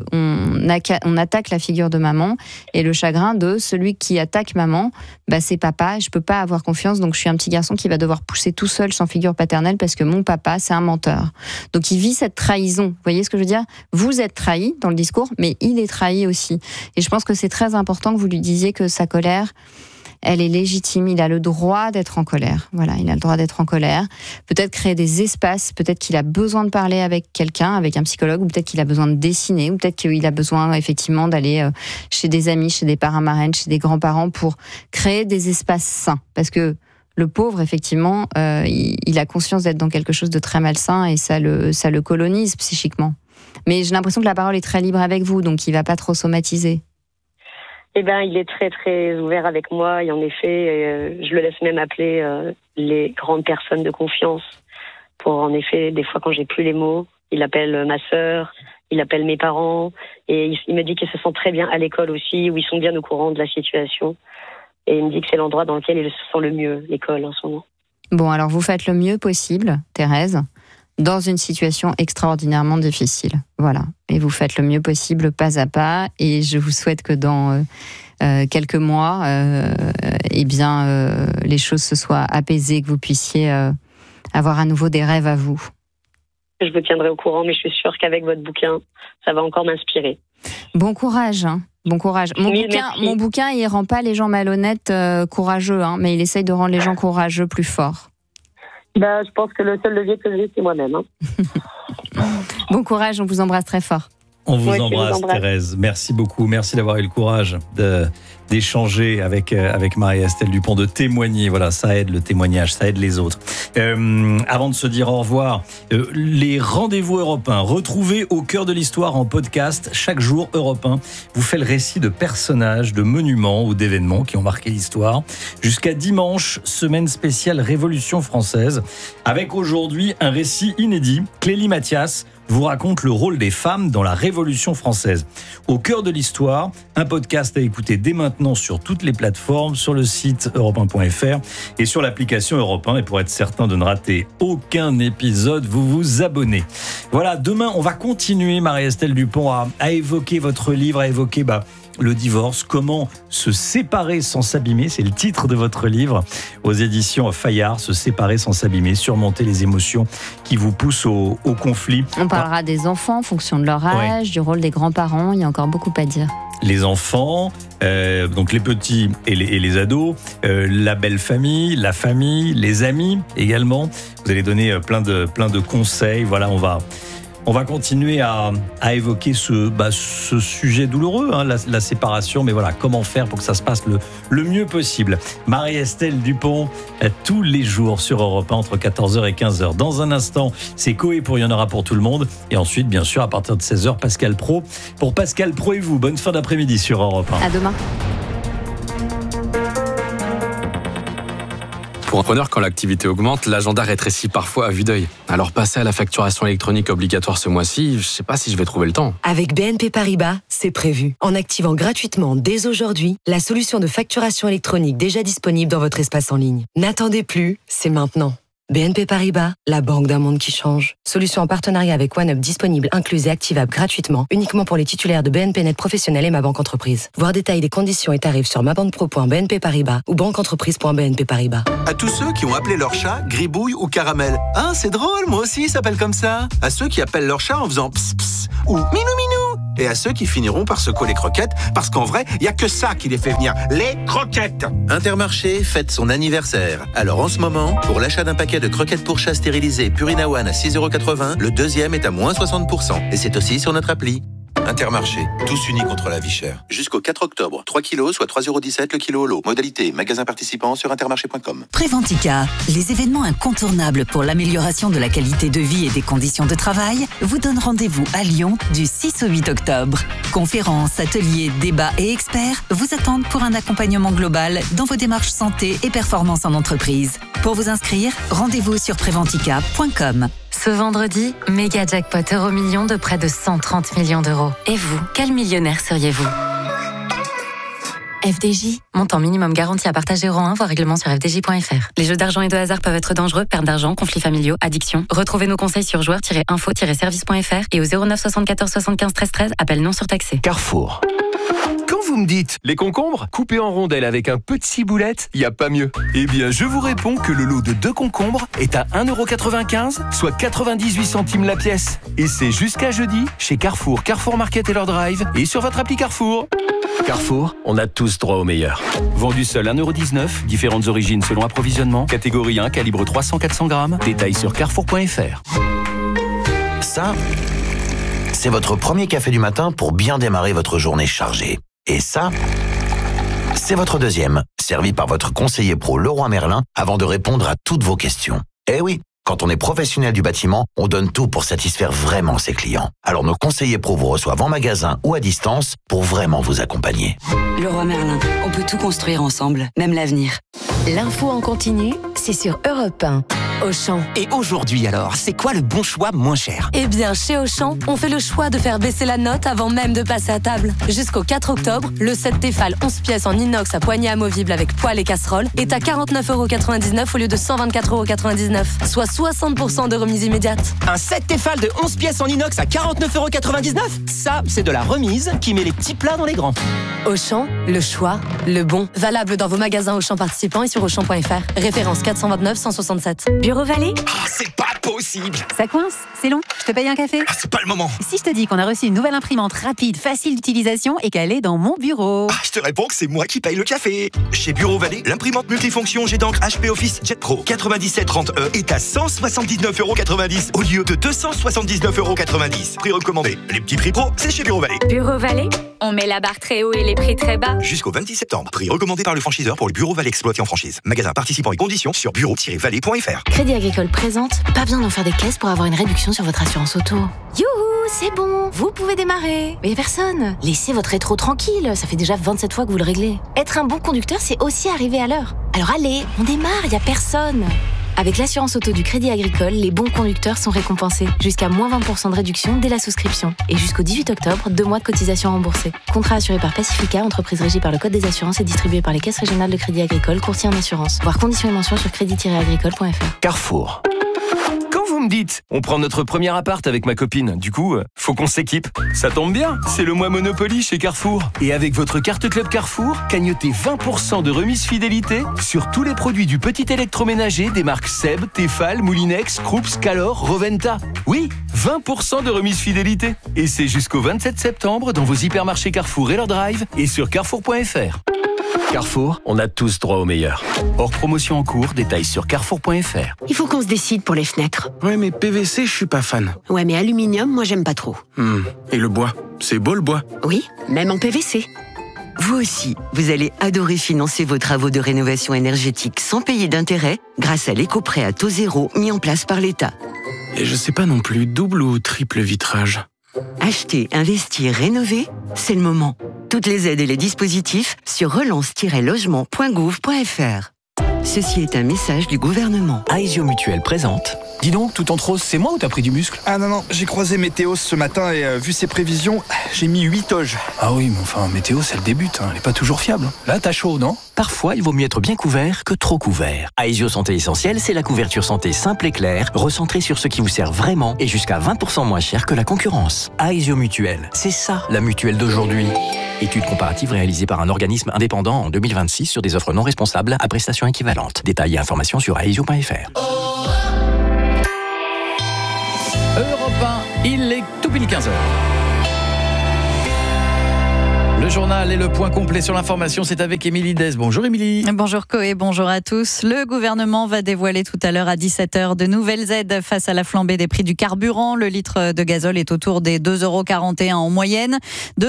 on attaque la figure de maman, et le chagrin de celui qui attaque maman, c'est papa, je peux pas avoir confiance, donc je suis un petit garçon qui va devoir pousser tout seul sans figure paternelle parce que mon papa c'est un menteur. Donc il vit cette trahison. Vous voyez ce que je veux dire ? Vous êtes trahi dans le discours, mais il est trahi aussi. Et je pense que c'est très important que vous lui disiez que sa colère, elle est légitime, il a le droit d'être en colère. Voilà, il a le droit d'être en colère. Peut-être créer des espaces, peut-être qu'il a besoin de parler avec quelqu'un, avec un psychologue, ou peut-être qu'il a besoin de dessiner, ou peut-être qu'il a besoin effectivement d'aller chez des amis, chez des parrains-marraines, chez des grands-parents pour créer des espaces sains. Parce que le pauvre, effectivement, il a conscience d'être dans quelque chose de très malsain et ça le colonise psychiquement. Mais j'ai l'impression que la parole est très libre avec vous, donc il ne va pas trop somatiser. Il est très très ouvert avec moi, et en effet, je le laisse même appeler les grandes personnes de confiance. Pour en effet, des fois quand j'ai plus les mots, il appelle ma sœur, il appelle mes parents, et il me dit qu'il se sent très bien à l'école aussi, où ils sont bien au courant de la situation. Et il me dit que c'est l'endroit dans lequel il se sent le mieux, l'école en ce moment. Bon, alors vous faites le mieux possible, Thérèse, dans une situation extraordinairement difficile. Voilà. Et vous faites le mieux possible, pas à pas. Et je vous souhaite que dans quelques mois, les choses se soient apaisées, que vous puissiez avoir à nouveau des rêves à vous. Je vous tiendrai au courant, mais je suis sûre qu'avec votre bouquin, ça va encore m'inspirer. Bon courage, hein. Bon courage. Mon bouquin, il rend pas les gens malhonnêtes courageux, mais il essaye de rendre les gens courageux plus forts. Je pense que le seul levier que j'ai, c'est moi-même. Bon courage, on vous embrasse très fort. On vous embrasse, Thérèse. Merci beaucoup. Merci d'avoir eu le courage d'échanger avec Marie-Estelle Dupont, de témoigner. Voilà, ça aide le témoignage, ça aide les autres. Avant de se dire au revoir, les rendez-vous Europe 1, retrouvez Au cœur de l'histoire en podcast. Chaque jour, Europe 1 vous fait le récit de personnages, de monuments ou d'événements qui ont marqué l'histoire. Jusqu'à dimanche, semaine spéciale Révolution française, avec aujourd'hui un récit inédit. Clélie Mathias vous raconte le rôle des femmes dans la Révolution française. Au cœur de l'histoire, un podcast à écouter dès maintenant sur toutes les plateformes, sur le site europe1.fr et sur l'application Europe 1. Et pour être certain de ne rater aucun épisode, vous vous abonnez. Voilà, demain, on va continuer, Marie-Estelle Dupont, à évoquer votre livre, à évoquer le divorce, comment se séparer sans s'abîmer, c'est le titre de votre livre aux éditions Fayard, se séparer sans s'abîmer, surmonter les émotions qui vous poussent au conflit. On parlera des enfants en fonction de leur âge, du rôle des grands-parents, il y a encore beaucoup à dire. Les enfants, donc les petits et les ados, la belle famille, la famille, les amis également. Vous allez donner plein de conseils. Voilà, on va continuer à évoquer ce sujet douloureux, la séparation, mais voilà, comment faire pour que ça se passe le mieux possible. Marie-Estelle Dupont, tous les jours sur Europe 1, entre 14h et 15h. Dans un instant, c'est Coé pour Il y en aura pour tout le monde. Et ensuite, bien sûr, à partir de 16h, Pascal Praud. Pour Pascal Praud et vous, bonne fin d'après-midi sur Europe 1. À demain. Pour un preneur, quand l'activité augmente, l'agenda rétrécit parfois à vue d'œil. Alors passer à la facturation électronique obligatoire ce mois-ci, je sais pas si je vais trouver le temps. Avec BNP Paribas, c'est prévu. En activant gratuitement dès aujourd'hui la solution de facturation électronique déjà disponible dans votre espace en ligne. N'attendez plus, c'est maintenant. BNP Paribas, la banque d'un monde qui change. Solution en partenariat avec OneUp disponible, incluse et activable gratuitement, uniquement pour les titulaires de BNP Net Professionnel et Ma Banque Entreprise. Voir détails des conditions et tarifs sur mabanquepro.bnp Paribas ou banqueentreprise.bnp Paribas. À tous ceux qui ont appelé leur chat Gribouille ou Caramel. Ah, c'est drôle, moi aussi, il s'appelle comme ça. À ceux qui appellent leur chat en faisant ps ps ou minou minou. Et à ceux qui finiront par secouer les croquettes, parce qu'en vrai, il n'y a que ça qui les fait venir, les croquettes. Intermarché fête son anniversaire. Alors en ce moment, pour l'achat d'un paquet de croquettes pour chat stérilisées Purina One à 6,80 €, le deuxième est à moins 60%. Et c'est aussi sur notre appli. Intermarché, tous unis contre la vie chère. Jusqu'au 4 octobre, 3 kilos, soit 3,17 € le kilo au lot. Modalité, magasin participant sur intermarché.com. Préventica, les événements incontournables pour l'amélioration de la qualité de vie et des conditions de travail, vous donnent rendez-vous à Lyon du 6 au 8 octobre. Conférences, ateliers, débats et experts vous attendent pour un accompagnement global dans vos démarches santé et performance en entreprise. Pour vous inscrire, rendez-vous sur préventica.com. Ce vendredi, méga jackpot Euromillions de près de 130 millions d'euros. Et vous, quel millionnaire seriez-vous ? FDJ, montant minimum garanti à partager euro 1, voire règlement sur fdj.fr. Les jeux d'argent et de hasard peuvent être dangereux, perte d'argent, conflits familiaux, addiction. Retrouvez nos conseils sur joueurs-info-service.fr et au 09 74 75 13 13, appel non surtaxé. Carrefour. Quand vous me dites les concombres coupés en rondelles avec un peu de ciboulette, il n'y a pas mieux. Eh bien, je vous réponds que le lot de 2 concombres est à 1,95 €, soit 98 centimes la pièce. Et c'est jusqu'à jeudi chez Carrefour, Carrefour Market et leur drive et sur votre appli Carrefour. Carrefour, on a tous droit au meilleur. Vendu seul 1,19 €, différentes origines selon approvisionnement, catégorie 1, calibre 300-400 grammes. Détails sur carrefour.fr. Ça, c'est votre premier café du matin pour bien démarrer votre journée chargée. Et ça, c'est votre deuxième, servi par votre conseiller pro Leroy Merlin avant de répondre à toutes vos questions. Eh oui, quand on est professionnel du bâtiment, on donne tout pour satisfaire vraiment ses clients. Alors nos conseillers pro vous reçoivent en magasin ou à distance pour vraiment vous accompagner. Leroy Merlin, on peut tout construire ensemble, même l'avenir. L'info en continu, c'est sur Europe 1. Auchan. Et aujourd'hui alors, c'est quoi le bon choix moins cher ? Eh bien, chez Auchan, on fait le choix de faire baisser la note avant même de passer à table. Jusqu'au 4 octobre, le set Tefal 11 pièces en inox à poignée amovible avec poêle et casserole est à 49,99 € au lieu de 124,99 €, soit 60% de remise immédiate. Un set Tefal de 11 pièces en inox à 49,99 €. Ça, c'est de la remise qui met les petits plats dans les grands. Auchan, le choix, le bon. Valable dans vos magasins Auchan participants et sur Auchan.fr. Référence 429 167. Bureau Vallée ? C'est pas possible. Ça coince ? C'est long ? Je te paye un café ? C'est pas le moment. Si je te dis qu'on a reçu une nouvelle imprimante rapide, facile d'utilisation et qu'elle est dans mon bureau. Je te réponds que c'est moi qui paye le café. Chez Bureau Vallée, l'imprimante multifonction jet d'encre HP Office Jet Pro 9730E est à 179,90 € au lieu de 279,90 €. Prix recommandé. Les petits prix pro, c'est chez Bureau Vallée. Bureau Vallée, on met la barre très haut et les prix très bas. Jusqu'au 26 septembre. Prix recommandé par le franchiseur pour le Bureau Vallée exploité en franchise. Magasin participant et conditions sur bureau-vallée.fr. Crédit Agricole présente, pas besoin d'en faire des caisses pour avoir une réduction sur votre assurance auto. Youhou, c'est bon, vous pouvez démarrer. Mais personne. Laissez votre rétro tranquille, ça fait déjà 27 fois que vous le réglez. Être un bon conducteur, c'est aussi arriver à l'heure. Alors allez, on démarre, y a personne. Avec l'assurance auto du Crédit Agricole, les bons conducteurs sont récompensés. Jusqu'à moins 20% de réduction dès la souscription. Et jusqu'au 18 octobre, 2 mois de cotisation remboursée. Contrat assuré par Pacifica, entreprise régie par le Code des assurances et distribué par les caisses régionales de Crédit Agricole, courtier en assurance. Voir conditions et mentions sur crédit-agricole.fr. Carrefour. Quand vous me dites, on prend notre premier appart avec ma copine, du coup, faut qu'on s'équipe. Ça tombe bien, c'est le mois Monopoly chez Carrefour. Et avec votre carte Club Carrefour, cagnotez 20% de remise fidélité sur tous les produits du petit électroménager des marques Seb, Tefal, Moulinex, Krups, Calor, Roventa. Oui, 20% de remise fidélité. Et c'est jusqu'au 27 septembre dans vos hypermarchés Carrefour et leur drive et sur carrefour.fr. Carrefour, on a tous droit au meilleur. Hors promotion en cours, détails sur carrefour.fr. Il faut qu'on se décide pour les fenêtres. Ouais, mais PVC, je suis pas fan. Ouais, mais aluminium, moi j'aime pas trop. Et le bois, c'est beau le bois. Oui, même en PVC. Vous aussi, vous allez adorer financer vos travaux de rénovation énergétique sans payer d'intérêt grâce à l'éco-prêt à taux zéro mis en place par l'État. Et je sais pas non plus, double ou triple vitrage. Acheter, investir, rénover, c'est le moment. Toutes les aides et les dispositifs sur relance-logement.gouv.fr. Ceci est un message du gouvernement. Aesio Mutuelle présente. Dis donc, tout en rose, c'est moi ou t'as pris du muscle? Ah non, j'ai croisé Météo ce matin et vu ses prévisions, j'ai mis 8 toges. Ah oui, mais enfin, Météo, c'est le début, elle est pas toujours fiable. Là, t'as chaud, non? Parfois, il vaut mieux être bien couvert que trop couvert. Aesio Santé Essentielle, c'est la couverture santé simple et claire, recentrée sur ce qui vous sert vraiment et jusqu'à 20% moins cher que la concurrence. Aesio Mutuelle, c'est ça, la mutuelle d'aujourd'hui. Étude comparative réalisée par un organisme indépendant en 2026 sur des offres non responsables à prestations équivalentes. Détails et informations sur aesio.fr. Europe 1, il est tout pile 15h. Le journal et le point complet sur l'information, c'est avec Émilie Dez. Bonjour Émilie. Bonjour Coé, bonjour à tous. Le gouvernement va dévoiler tout à l'heure à 17h de nouvelles aides face à la flambée des prix du carburant. Le litre de gazole est autour des 2,41 € en moyenne,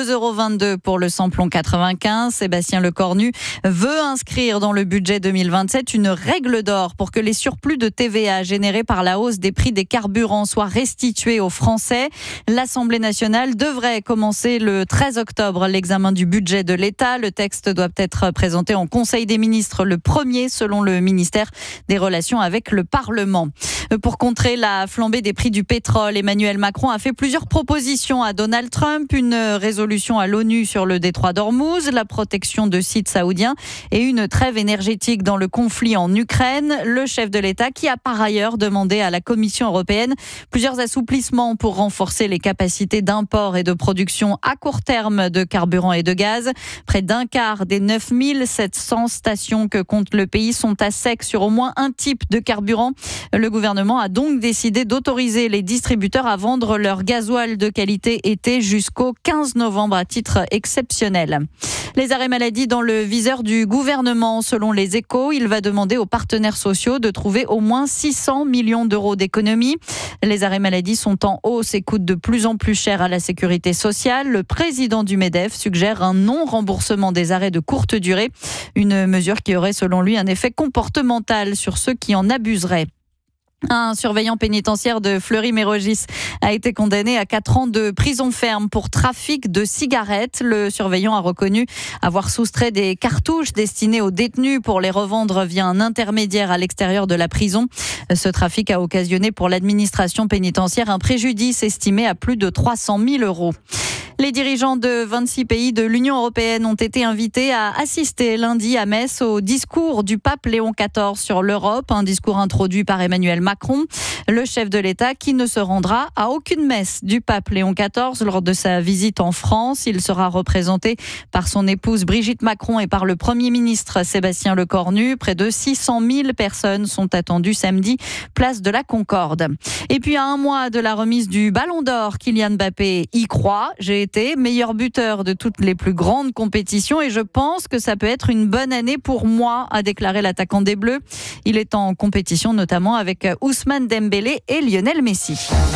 2,22 € pour le samplon 95. Sébastien Lecornu veut inscrire dans le budget 2027 une règle d'or pour que les surplus de TVA générés par la hausse des prix des carburants soient restitués aux Français. L'Assemblée nationale devrait commencer le 13 octobre l'examen du budget de l'État. Le texte doit être présenté en Conseil des ministres le 1er, selon le ministère des Relations avec le Parlement. Pour contrer la flambée des prix du pétrole, Emmanuel Macron a fait plusieurs propositions à Donald Trump. Une résolution à l'ONU sur le détroit d'Ormuz, la protection de sites saoudiens et une trêve énergétique dans le conflit en Ukraine. Le chef de l'État qui a par ailleurs demandé à la Commission européenne plusieurs assouplissements pour renforcer les capacités d'import et de production à court terme de carburant et de gaz. Près d'un quart des 9700 stations que compte le pays sont à sec sur au moins un type de carburant. Le gouvernement a donc décidé d'autoriser les distributeurs à vendre leur gasoil de qualité été jusqu'au 15 novembre à titre exceptionnel. Les arrêts maladie dans le viseur du gouvernement. Selon les Échos, il va demander aux partenaires sociaux de trouver au moins 600 millions d'euros d'économies. Les arrêts maladie sont en hausse et coûtent de plus en plus cher à la sécurité sociale. Le président du MEDEF suggère un non-remboursement des arrêts de courte durée. Une mesure qui aurait selon lui un effet comportemental sur ceux qui en abuseraient. Un surveillant pénitentiaire de Fleury-Mérogis a été condamné à 4 ans de prison ferme pour trafic de cigarettes. Le surveillant a reconnu avoir soustrait des cartouches destinées aux détenus pour les revendre via un intermédiaire à l'extérieur de la prison. Ce trafic a occasionné pour l'administration pénitentiaire un préjudice estimé à plus de 300 000 €. Les dirigeants de 26 pays de l'Union européenne ont été invités à assister lundi à Metz au discours du pape Léon XIV sur l'Europe, un discours introduit par Emmanuel Macron, le chef de l'État qui ne se rendra à aucune messe du pape Léon XIV lors de sa visite en France. Il sera représenté par son épouse Brigitte Macron et par le Premier ministre Sébastien Lecornu. Près de 600 000 personnes sont attendues samedi, place de la Concorde. Et puis à un mois de la remise du Ballon d'Or, Kylian Mbappé y croit. J'ai été meilleur buteur de toutes les plus grandes compétitions et je pense que ça peut être une bonne année pour moi, a déclaré l'attaquant des Bleus. Il est en compétition notamment avec Ousmane Dembélé et Lionel Messi.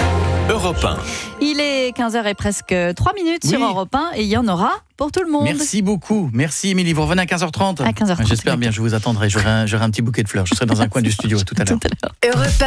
Europe 1. Il est 15h et presque 3 minutes sur Europe 1 et il y en aura pour tout le monde. Merci beaucoup. Merci Émilie. Vous revenez à 15h30 ? À 15h30. J'espère bien, je vous attendrai. J'aurai un petit bouquet de fleurs. Je serai dans un coin du studio tout à l'heure. Europe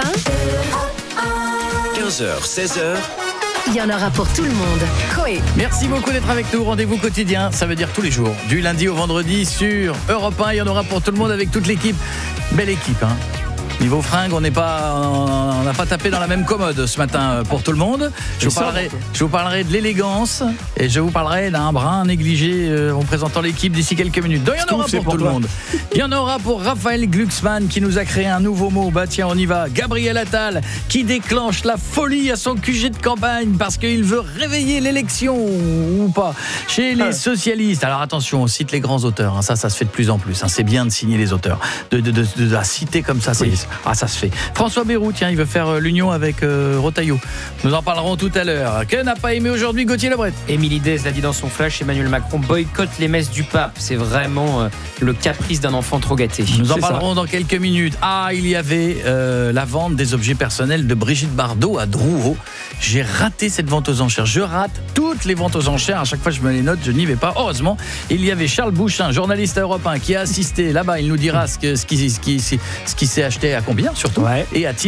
1. 15h, 16h. Il y en aura pour tout le monde. Coé. Merci beaucoup d'être avec nous. Rendez-vous quotidien, ça veut dire tous les jours. Du lundi au vendredi sur Europe 1. Il y en aura pour tout le monde avec toute l'équipe. Belle équipe, hein. Niveau fringues, on n'a pas tapé dans la même commode ce matin pour tout le monde. Je vous parlerai de l'élégance et je vous parlerai d'un brin négligé en présentant l'équipe d'ici quelques minutes. Donc, il y en aura pour tout le monde. Il y en aura pour Raphaël Glucksmann qui nous a créé un nouveau mot. Bah tiens, on y va. Gabriel Attal qui déclenche la folie à son QG de campagne parce qu'il veut réveiller l'élection ou pas chez les socialistes. Alors attention, on cite les grands auteurs. Ça se fait de plus en plus. C'est bien de signer les auteurs, de la citer comme ça. Ça se fait. François Bayrou, tiens, il veut faire l'union avec Retailleau. Nous en parlerons tout à l'heure. Que n'a pas aimé aujourd'hui Gauthier Lebret ? Émilie Dez l'a dit dans son flash, Emmanuel Macron boycotte les messes du pape. C'est vraiment le caprice d'un enfant trop gâté. Nous en parlerons dans quelques minutes. Il y avait la vente des objets personnels de Brigitte Bardot à Drouot. J'ai raté cette vente aux enchères. Je rate toutes les ventes aux enchères. À chaque fois, je me les note, je n'y vais pas. Heureusement, il y avait Charles Bouchin, journaliste à Europe 1, qui a assisté là-bas. Il nous dira ce qui s'est acheté à combien surtout, et a-t-il acheté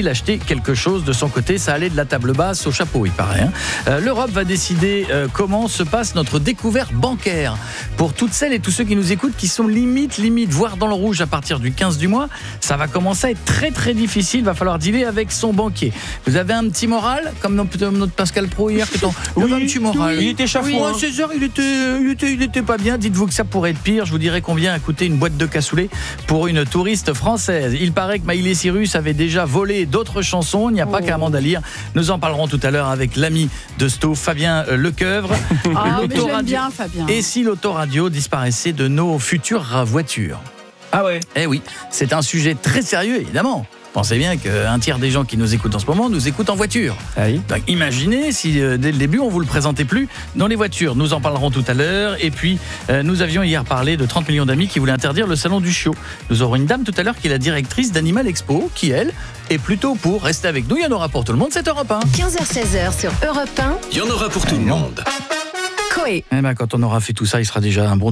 quelque chose de son côté. Ça allait de la table basse au chapeau, il paraît. L'Europe va décider comment se passe notre découverte bancaire. Pour toutes celles et tous ceux qui nous écoutent, qui sont limite, voire dans le rouge à partir du 15 du mois, ça va commencer à être très très difficile. Va falloir dealer avec son banquier. Vous avez un petit moral, comme notre Pascal Pro hier, oui, un petit moral. Il était chafouin. À 16h, il était pas bien. Dites-vous que ça pourrait être pire. Je vous dirai combien a coûté une boîte de cassoulet pour une touriste française. Il paraît que Miley Cyrus avait déjà volé d'autres chansons. Il n'y a pas qu'à Amanda Lear. Nous en parlerons tout à l'heure avec l'ami de Stouff, Fabien Lecoeuvre. Mais j'aime bien Fabien. Et si l'autoradio disparaissait de nos futures voitures? Ah ouais. Eh oui, c'est un sujet très sérieux, évidemment. Pensez bien qu'un tiers des gens qui nous écoutent en ce moment nous écoutent en voiture. Ah oui. Donc imaginez si dès le début on vous le présentait plus dans les voitures. Nous en parlerons tout à l'heure. Et puis nous avions hier parlé de 30 millions d'amis qui voulaient interdire le salon du chiot. Nous aurons une dame tout à l'heure qui est la directrice d'Animal Expo, qui elle est plutôt pour rester avec nous. Il y en aura pour tout le monde, c'est Europe 1. 15h-16h sur Europe 1. Il y en aura pour tout le monde. Coé. Quand on aura fait tout ça, il sera déjà un bon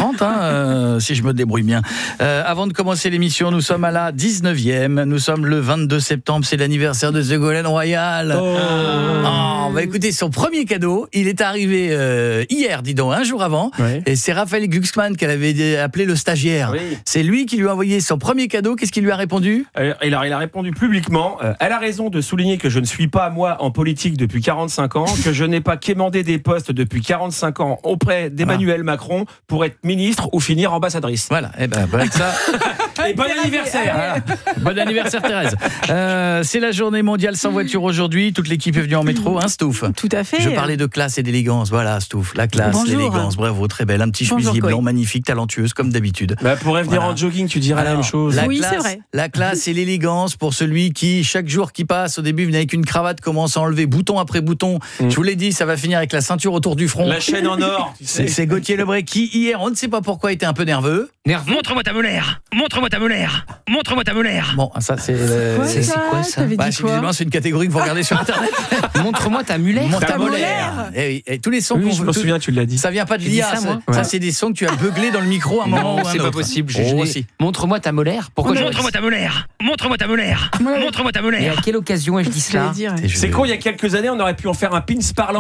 18h30, si je me débrouille bien. Avant de commencer l'émission, nous sommes à la 19e. Nous sommes le 22 septembre, c'est l'anniversaire de Ségolène Royal. Écoutez, son premier cadeau, il est arrivé hier, dis donc, un jour avant. Ouais. Et c'est Raphaël Glucksmann qu'elle avait appelé le stagiaire. Oui. C'est lui qui lui a envoyé son premier cadeau. Qu'est-ce qu'il lui a répondu ? Il a répondu publiquement. Elle a raison de souligner que je ne suis pas, moi, en politique depuis 45 ans, que je n'ai pas quémandé des postes depuis 45 ans auprès d'Emmanuel Macron pour être ministre ou finir ambassadrice. Voilà, et avec ça. Et bon anniversaire. Voilà. Bon anniversaire Thérèse. C'est la journée mondiale sans voiture aujourd'hui. Toute l'équipe est venue en métro, hein, Stouff. Tout à fait. Je parlais de classe et d'élégance. Voilà, Stouff, la classe, Bonjour. l'élégance. Bravo, très belle. Un petit chemisier blanc, magnifique, talentueuse, comme d'habitude. Pourrait venir en jogging, tu dirais la même chose. Oui, c'est vrai. La classe et l'élégance pour celui qui, chaque jour qui passe, au début, venait avec une cravate, commence à enlever bouton après bouton. Je vous l'ai dit, ça va finir avec la ceinture autour du front. La chaîne en or. C'est Gauthier Lebray qui, hier, on ne sait pas pourquoi, était un peu nerveux. Montre-moi ta molaire. Montre-moi ta molaire. Montre-moi ta molaire. Bon, ça, c'est. C'est quoi ça ? Visiblement, c'est une catégorie que vous regardez sur Internet. Montre-moi ta molaire. Ta molaire. Et tous les sons je me souviens, tu l'as dit. Ça vient pas de l'IA. Ça, c'est des sons que tu as beuglés dans le micro à un moment ou un autre. C'est pas possible. Montre-moi ta molaire. Pourquoi Montre-moi ta molaire. Montre-moi ta molaire. Montre-moi ta molaire. Et à quelle occasion ai-je dit cela ? C'est con, il y a quelques années, on aurait pu en faire un pins parlant.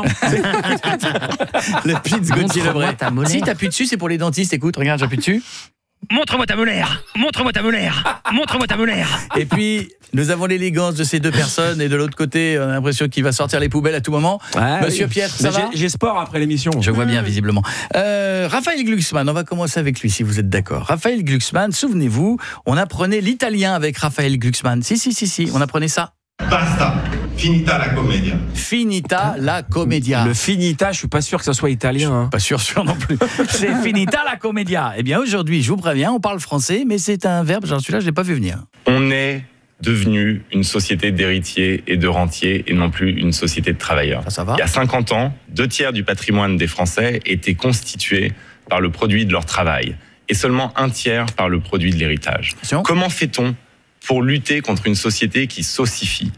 Le pins Gauthier Lebray. Si t'appuies dessus, c'est pour les dentistes. Écoute, regarde, j'appuie dessus. Montre-moi ta molaire. Montre-moi ta molaire. Montre-moi ta molaire. Et puis, nous avons l'élégance de ces deux personnes. Et de l'autre côté, on a l'impression qu'il va sortir les poubelles à tout moment. Monsieur Pierre, ça va ? J'ai sport après l'émission. Je vois bien, visiblement. Raphaël Glucksmann, on va commencer avec lui, si vous êtes d'accord. Raphaël Glucksmann, souvenez-vous, on apprenait l'italien avec Raphaël Glucksmann. Si, on apprenait ça. Basta, finita la commedia. Finita la commedia. Le finita, je suis pas sûr que ça soit italien. Hein. Pas sûr non plus. C'est finita la commedia. Eh bien aujourd'hui, je vous préviens, on parle français, mais c'est un verbe, genre celui-là, je l'ai pas vu venir. On est devenu une société d'héritiers et de rentiers et non plus une société de travailleurs. Ça va. Il y a 50 ans, 2/3 du patrimoine des Français était constitué par le produit de leur travail et seulement 1/3 par le produit de l'héritage. Comment fait-on pour lutter contre une société qui saucifie?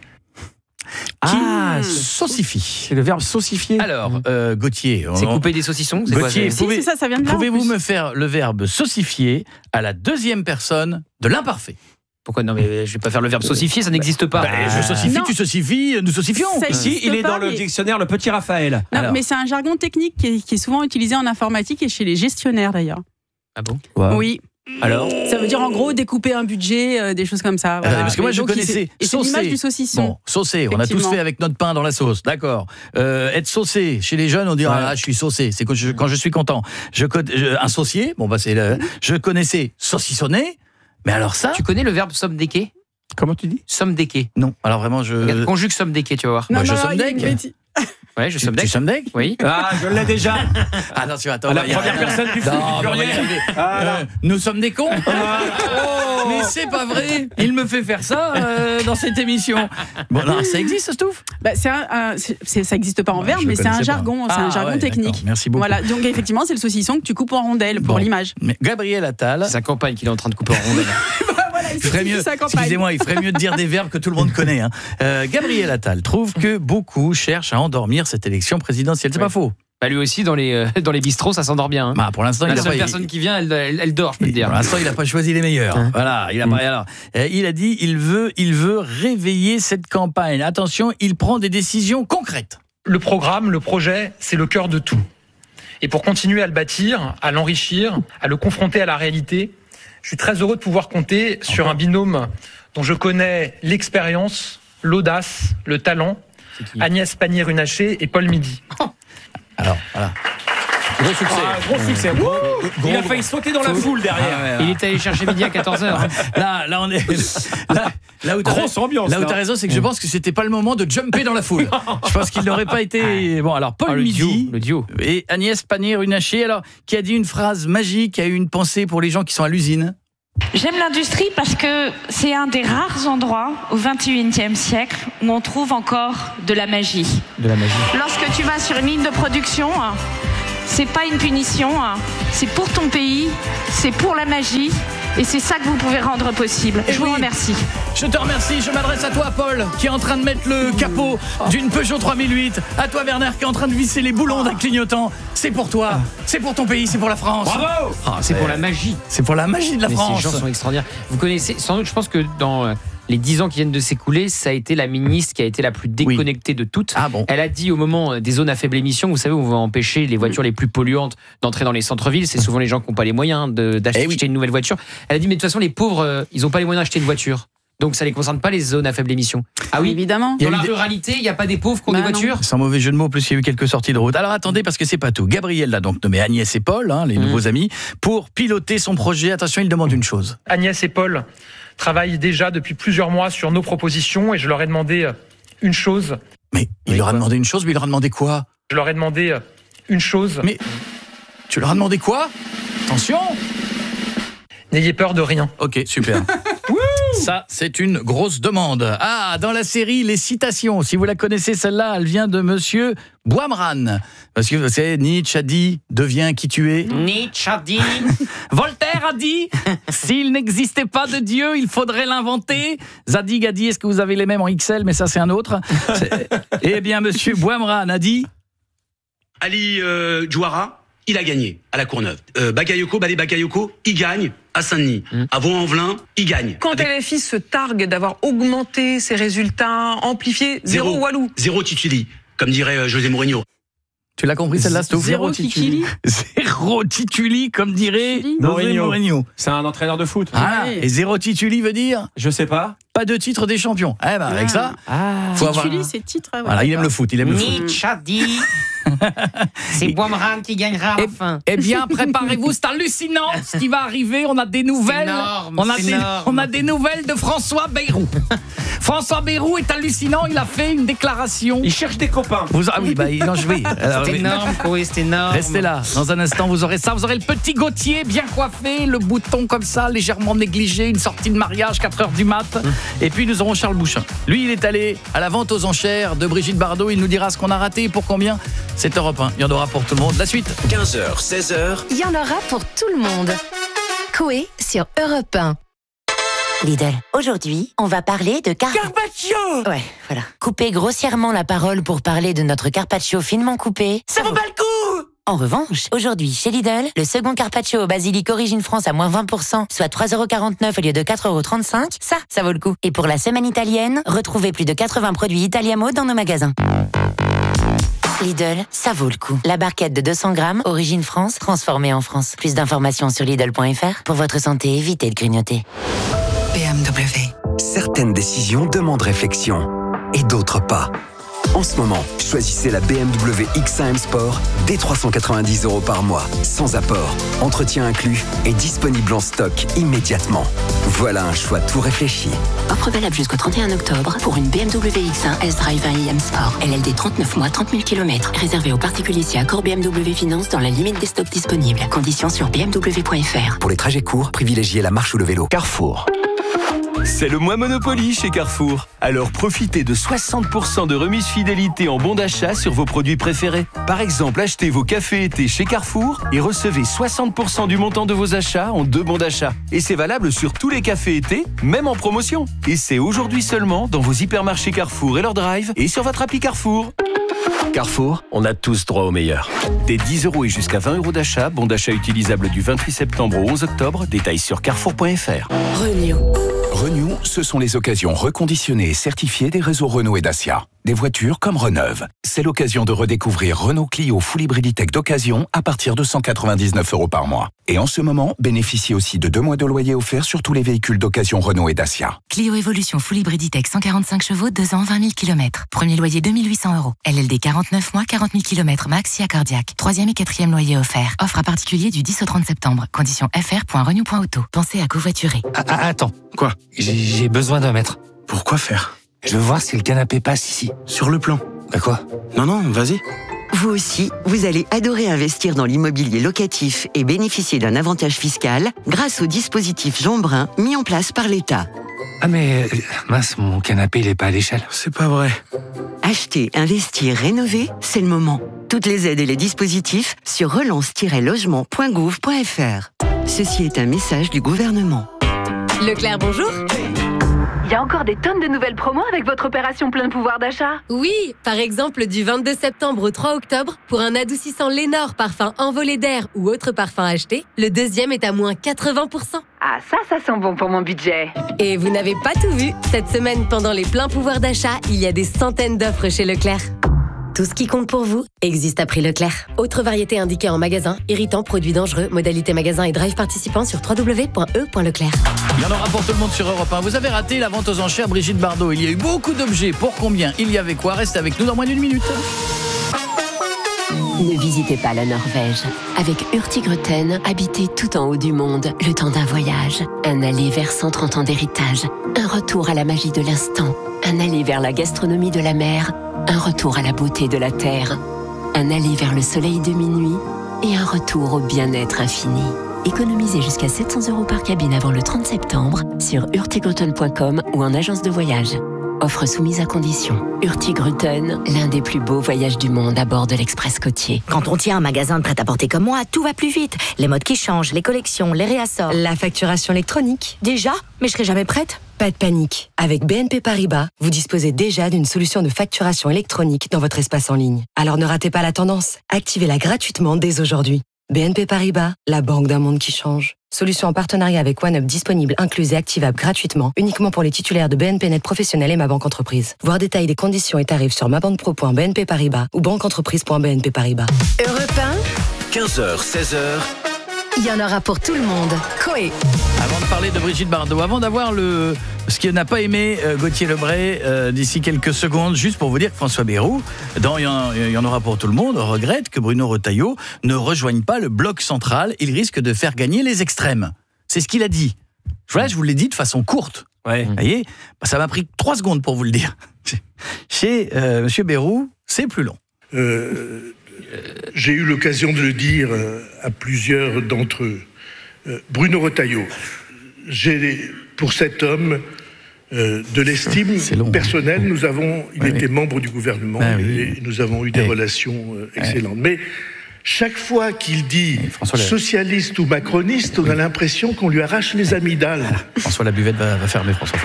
Saucifie. C'est le verbe saucifier. Alors, Gauthier. C'est couper des saucissons. Gauthier, c'est ça vient de là. Pouvez-vous me faire le verbe saucifier à la deuxième personne de l'imparfait? Pourquoi non, mais je vais pas faire le verbe saucifier, ça n'existe pas. Je saucifie, tu saucifies, nous saucifions. Ici, il est dans le dictionnaire, le petit Raphaël. Non, mais c'est un jargon technique qui est souvent utilisé en informatique et chez les gestionnaires d'ailleurs. Ah bon ? Oui. Alors, ça veut dire en gros découper un budget, des choses comme ça. Voilà. Parce que moi je connaissais c'est l'image du saucisson. Bon, saucé, on a tous fait avec notre pain dans la sauce, d'accord. Être saucé, chez les jeunes on dira je suis saucé, c'est quand je suis content. Un saucier, je connaissais saucissonner, mais alors ça. Tu connais le verbe somdequer ? Comment tu dis ? Somdequer. Non, alors vraiment Regarde, conjugue somdequer, tu vas voir. Non, je somdeque. Ouais, je somdeck. Tu somdeck ? Oui. Ah, je l'ai déjà. Attention, attends. La première personne du pluriel. Nous sommes des cons. Mais c'est pas vrai. Il me fait faire ça dans cette émission. Bon, non, ça existe, Stouff ? Ça n'existe pas en verbe, mais c'est un jargon. C'est un jargon technique. Merci beaucoup. Voilà. Donc effectivement, c'est le saucisson que tu coupes en rondelles pour l'image. Mais Gabriel Attal. C'est sa compagne qu'il est en train de couper en rondelles. Il ferait mieux, excusez-moi, il ferait mieux de dire des verbes que tout le monde connaît. Gabriel Attal trouve que beaucoup cherchent à endormir cette élection présidentielle. C'est pas faux. Lui aussi, dans les bistrots, ça s'endort bien. Hein. Pour l'instant, la seule personne qui vient, elle dort, je peux te dire. Pour l'instant, il n'a pas choisi les meilleurs. Hein. Voilà, il a dit il veut réveiller cette campagne. Attention, il prend des décisions concrètes. Le programme, le projet, c'est le cœur de tout. Et pour continuer à le bâtir, à l'enrichir, à le confronter à la réalité, je suis très heureux de pouvoir compter sur un binôme dont je connais l'expérience, l'audace, le talent, Agnès Pannier-Runacher et Paul Midi. Alors, voilà. Gros succès. Gros succès. Il a failli sauter dans la foule derrière. Il est allé chercher Midi à 14h. Là, on est. Là où grosse ambiance. Là où t'as raison, c'est que je pense que c'était pas le moment de jumper dans la foule. Je pense qu'il n'aurait pas été. Bon, alors Paul Midi le duo. Et Agnès Pannier-Runacher, alors qui a dit une phrase magique, qui a eu une pensée pour les gens qui sont à l'usine. J'aime l'industrie parce que c'est un des rares endroits au XXIe siècle où on trouve encore de la magie. Lorsque tu vas sur une ligne de production, c'est pas une punition, c'est pour ton pays, c'est pour la magie. Et c'est ça que vous pouvez rendre possible. Je vous remercie. Je te remercie. Je m'adresse à toi, Paul, qui est en train de mettre le capot d'une Peugeot 3008. À toi, Werner, qui est en train de visser les boulons d'un clignotant. C'est pour toi. C'est pour ton pays. C'est pour la France. Bravo. C'est pour la magie. C'est pour la magie de la France. Ces gens sont extraordinaires. Vous connaissez, sans doute, je pense que dans les 10 ans qui viennent de s'écouler, ça a été la ministre qui a été la plus déconnectée de toutes. Elle a dit au moment des zones à faible émission, vous savez, où on va empêcher les voitures les plus polluantes d'entrer dans les centres-villes. C'est souvent les gens qui n'ont pas les moyens d'acheter une nouvelle voiture. Elle a dit, mais de toute façon, les pauvres, ils n'ont pas les moyens d'acheter une voiture. Donc ça ne les concerne pas, les zones à faible émission. Ah oui, évidemment. Dans la ruralité, il n'y a pas des pauvres qui ont des voitures. Sans mauvais jeu de mots, plus il y a eu quelques sorties de route. Alors attendez, parce que c'est pas tout. Gabriel l'a donc nommé Agnès et Paul, les nouveaux amis, pour piloter son projet. Attention, il demande une chose. Agnès et Paul travaillent déjà depuis plusieurs mois sur nos propositions et je leur ai demandé une chose. Mais il leur a demandé une chose, mais il leur a demandé quoi? Je leur ai demandé une chose. Mais tu leur as demandé quoi? Attention! N'ayez peur de rien. Ok, super. Ça, c'est une grosse demande. Ah, dans la série Les Citations, si vous la connaissez, celle-là, elle vient de monsieur Boimran. Parce que vous savez, Nietzsche a dit « Deviens qui tu es ». Nietzsche a dit... Voltaire a dit « S'il n'existait pas de Dieu, il faudrait l'inventer ». Zadig a dit « Est-ce que vous avez les mêmes en XL ?» Mais ça, c'est un autre. Eh bien, monsieur Boimran a dit... Ali Djouara, il a gagné à la Courneuve. Bagayoko, il gagne à Saint-Denis. À Vaux-en-Velin, il gagne. Quand LFI se targue d'avoir augmenté ses résultats, amplifié, zéro Walou. Zéro Tituli, comme dirait José Mourinho. Tu l'as compris celle-là, Stouff? Zéro Tituli. Zéro Tituli, comme dirait Mourinho. C'est un entraîneur de foot. Ah, et zéro Tituli veut dire? Je sais pas. Pas de titre des champions. Eh ben, avec ça, faut avoir... Tituli, c'est titre. Voilà, il aime le foot, Nietzsche a dit... C'est Boimran qui gagnera à la fin. Eh bien, préparez-vous, c'est hallucinant ce qui va arriver. On a des nouvelles. On a des nouvelles de François Bayrou. François Bayrou est hallucinant. Il a fait une déclaration. Il cherche des copains. C'est énorme, Koé, c'est énorme. Restez là. Dans un instant, vous aurez ça. Vous aurez le petit Gauthier bien coiffé, le bouton comme ça, légèrement négligé, une sortie de mariage, 4h du mat. Et puis, nous aurons Charles Bouchin. Lui, il est allé à la vente aux enchères de Brigitte Bardot. Il nous dira ce qu'on a raté et pour combien. C'est Europe 1. Il y en aura pour tout le monde. La suite. 15h, 16h. Il y en aura pour tout le monde. Koé sur Europe 1. Lidl, aujourd'hui, on va parler de Carpaccio. Ouais, voilà. Couper grossièrement la parole pour parler de notre carpaccio finement coupé. Ça vaut pas le coup. En revanche, aujourd'hui, chez Lidl, le second carpaccio au basilic Origine France à moins 20%, soit 3,49€ au lieu de 4,35€, ça vaut le coup. Et pour la semaine italienne, retrouvez plus de 80 produits Italiamo dans nos magasins. Lidl, ça vaut le coup. La barquette de 200 grammes, Origine France, transformée en France. Plus d'informations sur Lidl.fr. Pour votre santé, évitez de grignoter. BMW. Certaines décisions demandent réflexion et d'autres pas. En ce moment, choisissez la BMW X1 M Sport dès 390€ par mois, sans apport, entretien inclus et disponible en stock immédiatement. Voilà un choix tout réfléchi. Offre valable jusqu'au 31 octobre pour une BMW X1 S-Drive 1 IM Sport. LLD 39 mois, 30 000 km. Réservé aux particuliers si accord BMW Finance dans la limite des stocks disponibles. Conditions sur bmw.fr. Pour les trajets courts, privilégiez la marche ou le vélo. Carrefour. C'est le mois Monopoly chez Carrefour. Alors profitez de 60% de remise fidélité en bons d'achat sur vos produits préférés. Par exemple, achetez vos cafés été chez Carrefour et recevez 60% du montant de vos achats en 2 bons d'achat. Et c'est valable sur tous les cafés été, même en promotion. Et c'est aujourd'hui seulement dans vos hypermarchés Carrefour et leur drive et sur votre appli Carrefour. Carrefour, on a tous droit au meilleur. Des 10 € et jusqu'à 20 € d'achat, bon d'achat utilisable du 28 septembre au 11 octobre, détails sur carrefour.fr. Renew, ce sont les occasions reconditionnées et certifiées des réseaux Renault et Dacia. Des voitures comme Reneuve. C'est l'occasion de redécouvrir Renault Clio Full Hybriditech d'occasion à partir de 199 € par mois. Et en ce moment, bénéficiez aussi de 2 mois de loyer offert sur tous les véhicules d'occasion Renault et Dacia. Clio Evolution Full Hybriditech 145 chevaux, 2 ans, 20 000 km. Premier loyer 2 800 €. LLD 49 mois, 40 000 km max, si accordiaque. 3e et 4e loyer offert. Offre à particulier du 10 au 30 septembre. Conditions fr.renew.auto. Pensez à covoiturer. Attends. Quoi? J'ai besoin d'un mètre. Pourquoi faire? Je veux voir si le canapé passe ici. Sur le plan. Bah quoi? Non, vas-y. Vous aussi, vous allez adorer investir dans l'immobilier locatif et bénéficier d'un avantage fiscal grâce au dispositif Jean Brun mis en place par l'État. Ah mais, mince, mon canapé, il est pas à l'échelle. C'est pas vrai. Acheter, investir, rénover, c'est le moment. Toutes les aides et les dispositifs sur relance-logement.gouv.fr. Ceci est un message du gouvernement. Leclerc, bonjour. Il y a encore des tonnes de nouvelles promos avec votre opération plein pouvoir d'achat. Oui, par exemple du 22 septembre au 3 octobre, pour un adoucissant Lénore parfum envolé d'air ou autre parfum acheté, le deuxième est à moins 80%. Ah ça sent bon pour mon budget. Et vous n'avez pas tout vu. Cette semaine, pendant les pleins pouvoirs d'achat, il y a des centaines d'offres chez Leclerc. Tout ce qui compte pour vous existe à prix Leclerc. Autre variété indiquée en magasin, irritant, produits dangereux, modalité magasin et drive participant sur www.e.leclerc. Il y en aura pour tout le monde sur Europe 1. Vous avez raté la vente aux enchères Brigitte Bardot. Il y a eu beaucoup d'objets. Pour combien? Il y avait quoi? Reste avec nous dans moins d'une minute. Ne visitez pas la Norvège. Avec Hurtigruten, habitez tout en haut du monde, le temps d'un voyage. Un aller vers 130 ans d'héritage. Un retour à la magie de l'instant. Un aller vers la gastronomie de la mer. Un retour à la beauté de la terre. Un aller vers le soleil de minuit. Et un retour au bien-être infini. Économisez jusqu'à 700 € par cabine avant le 30 septembre sur hurtigruten.com ou en agence de voyage. Offre soumise à condition. Hurtigruten, l'un des plus beaux voyages du monde à bord de l'Express côtier. Quand on tient un magasin de prêt-à-porter comme moi, tout va plus vite. Les modes qui changent, les collections, les réassorts. La facturation électronique. Déjà? Mais je serai jamais prête. Pas de panique. Avec BNP Paribas, vous disposez déjà d'une solution de facturation électronique dans votre espace en ligne. Alors ne ratez pas la tendance. Activez-la gratuitement dès aujourd'hui. BNP Paribas, la banque d'un monde qui change. Solution en partenariat avec OneUp disponible, incluse et activable gratuitement, uniquement pour les titulaires de BNP Net Professionnel et Ma Banque Entreprise. Voir détail des conditions et tarifs sur mabanquepro.bnp Paribas ou banqueentreprise.bnp Paribas. Europe 1, 15h, 16h. il y en aura pour tout le monde. Coé. Avant de parler de Brigitte Bardot, avant d'avoir ce qu'il n'a pas aimé Gauthier Lebray d'ici quelques secondes, juste pour vous dire que François Bayrou, dans Il y en aura pour tout le monde, regrette que Bruno Retailleau ne rejoigne pas le bloc central. Il risque de faire gagner les extrêmes. C'est ce qu'il a dit. Voilà, je vous l'ai dit de façon courte. Ouais. Vous voyez, ça m'a pris 3 secondes pour vous le dire. Chez M. Bayrou, c'est plus long. J'ai eu l'occasion de le dire à plusieurs d'entre eux. Bruno Retailleau, j'ai pour cet homme de l'estime personnelle. Il était membre du gouvernement et nous avons eu des relations excellentes. Mais chaque fois qu'il dit socialiste ou macroniste, on a l'impression qu'on lui arrache les amygdales. François la buvette va fermer, François.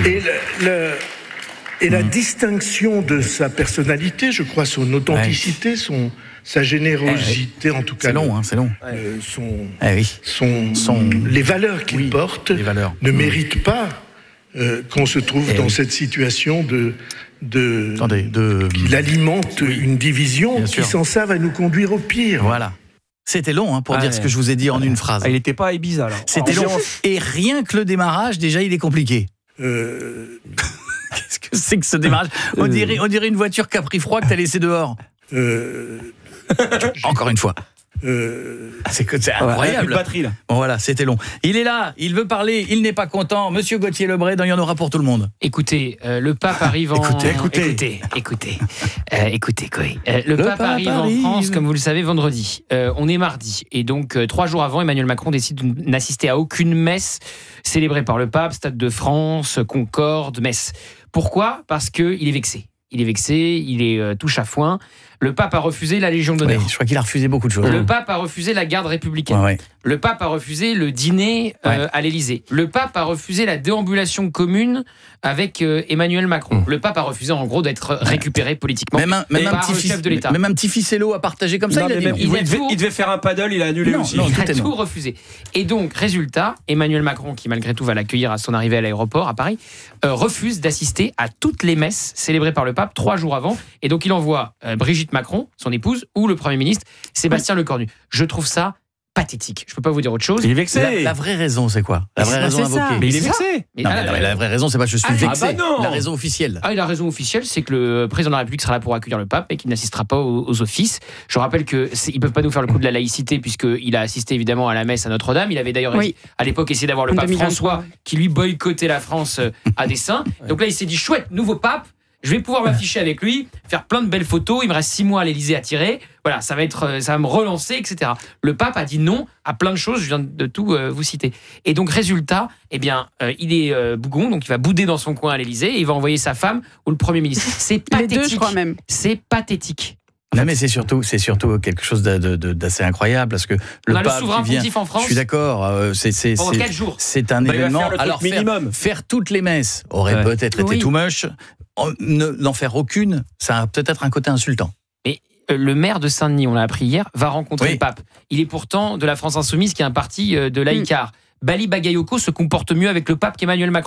Et la distinction de sa personnalité, je crois, son authenticité, sa générosité, en tout cas. C'est long. Les valeurs qu'il porte ne méritent pas qu'on se trouve dans cette situation qu'il alimente une division qui, sans ça, va nous conduire au pire. Voilà. C'était long pour dire ce que je vous ai dit en une phrase. Il n'était pas à Ibiza, là. C'était long. Et rien que le démarrage, déjà, il est compliqué. Qu'est-ce que c'est que ce démarrage? On dirait une voiture Capri froid que t'as laissé dehors. Encore une fois. C'est incroyable. Plus de batterie, là. Bon, voilà, c'était long. Il est là, il veut parler, il n'est pas content. Monsieur Gauthier Lebray, il y en aura pour tout le monde. Écoutez, le pape arrive en... Écoutez. Écoutez, quoi. Le pape arrive en France, comme vous le savez, vendredi. On est mardi. Et donc, 3 jours avant, Emmanuel Macron décide de n'assister à aucune messe célébrée par le pape, Stade de France, Concorde, messe. Pourquoi? Parce qu'il est vexé. Il est touche à foin. Le pape a refusé la Légion d'honneur. Oui, je crois qu'il a refusé beaucoup de choses. Le pape a refusé la garde républicaine. Ouais. Le pape a refusé le dîner à l'Élysée. Le pape a refusé la déambulation commune avec Emmanuel Macron. Le pape a refusé en gros d'être récupéré politiquement même un petit chef de l'État. Même un petit ficello à partager comme ça, non, il devait faire un paddle, il a annulé aussi. Il a tout refusé. Et donc, résultat, Emmanuel Macron, qui malgré tout va l'accueillir à son arrivée à l'aéroport à Paris, refuse d'assister à toutes les messes célébrées par le pape 3 jours avant. Et donc, il envoie Brigitte Macron, son épouse, ou le Premier ministre, Sébastien Lecornu. Je trouve ça pathétique. Je peux pas vous dire autre chose. Il est vexé. La vraie raison, c'est quoi? La vraie raison invoquée. Mais il est vexé. La vraie raison, c'est pas je suis vexé. Non. La raison officielle. La raison officielle, c'est que le président de la République sera là pour accueillir le pape et qu'il n'assistera pas aux offices. Je rappelle qu'ils peuvent pas nous faire le coup de la laïcité puisqu'il a assisté évidemment à la messe à Notre-Dame. Il avait d'ailleurs à l'époque essayé d'avoir le pape François qui lui boycottait la France à dessein. Donc là, il s'est dit chouette, nouveau pape. Je vais pouvoir m'afficher avec lui, faire plein de belles photos. Il me reste 6 mois à l'Élysée à tirer. Voilà, ça va me relancer, etc. Le pape a dit non à plein de choses. Je viens de tout vous citer. Et donc, résultat, il est bougon, donc il va bouder dans son coin à l'Élysée et il va envoyer sa femme ou le Premier ministre. C'est pathétique. Les deux, je crois même. C'est pathétique. Non mais c'est surtout quelque chose d'assez incroyable parce que le pape souverain qui vient, pontife en France. Je suis d'accord. Pendant 4 jours. C'est un événement. Alors faire toutes les messes aurait peut-être été too much. N'en faire aucune, ça a peut-être un côté insultant. Mais le maire de Saint-Denis, on l'a appris hier, va rencontrer le pape. Il est pourtant de la France Insoumise, qui est un parti de laïcars. Bali Bagayoko se comporte mieux avec le pape qu'Emmanuel Macron.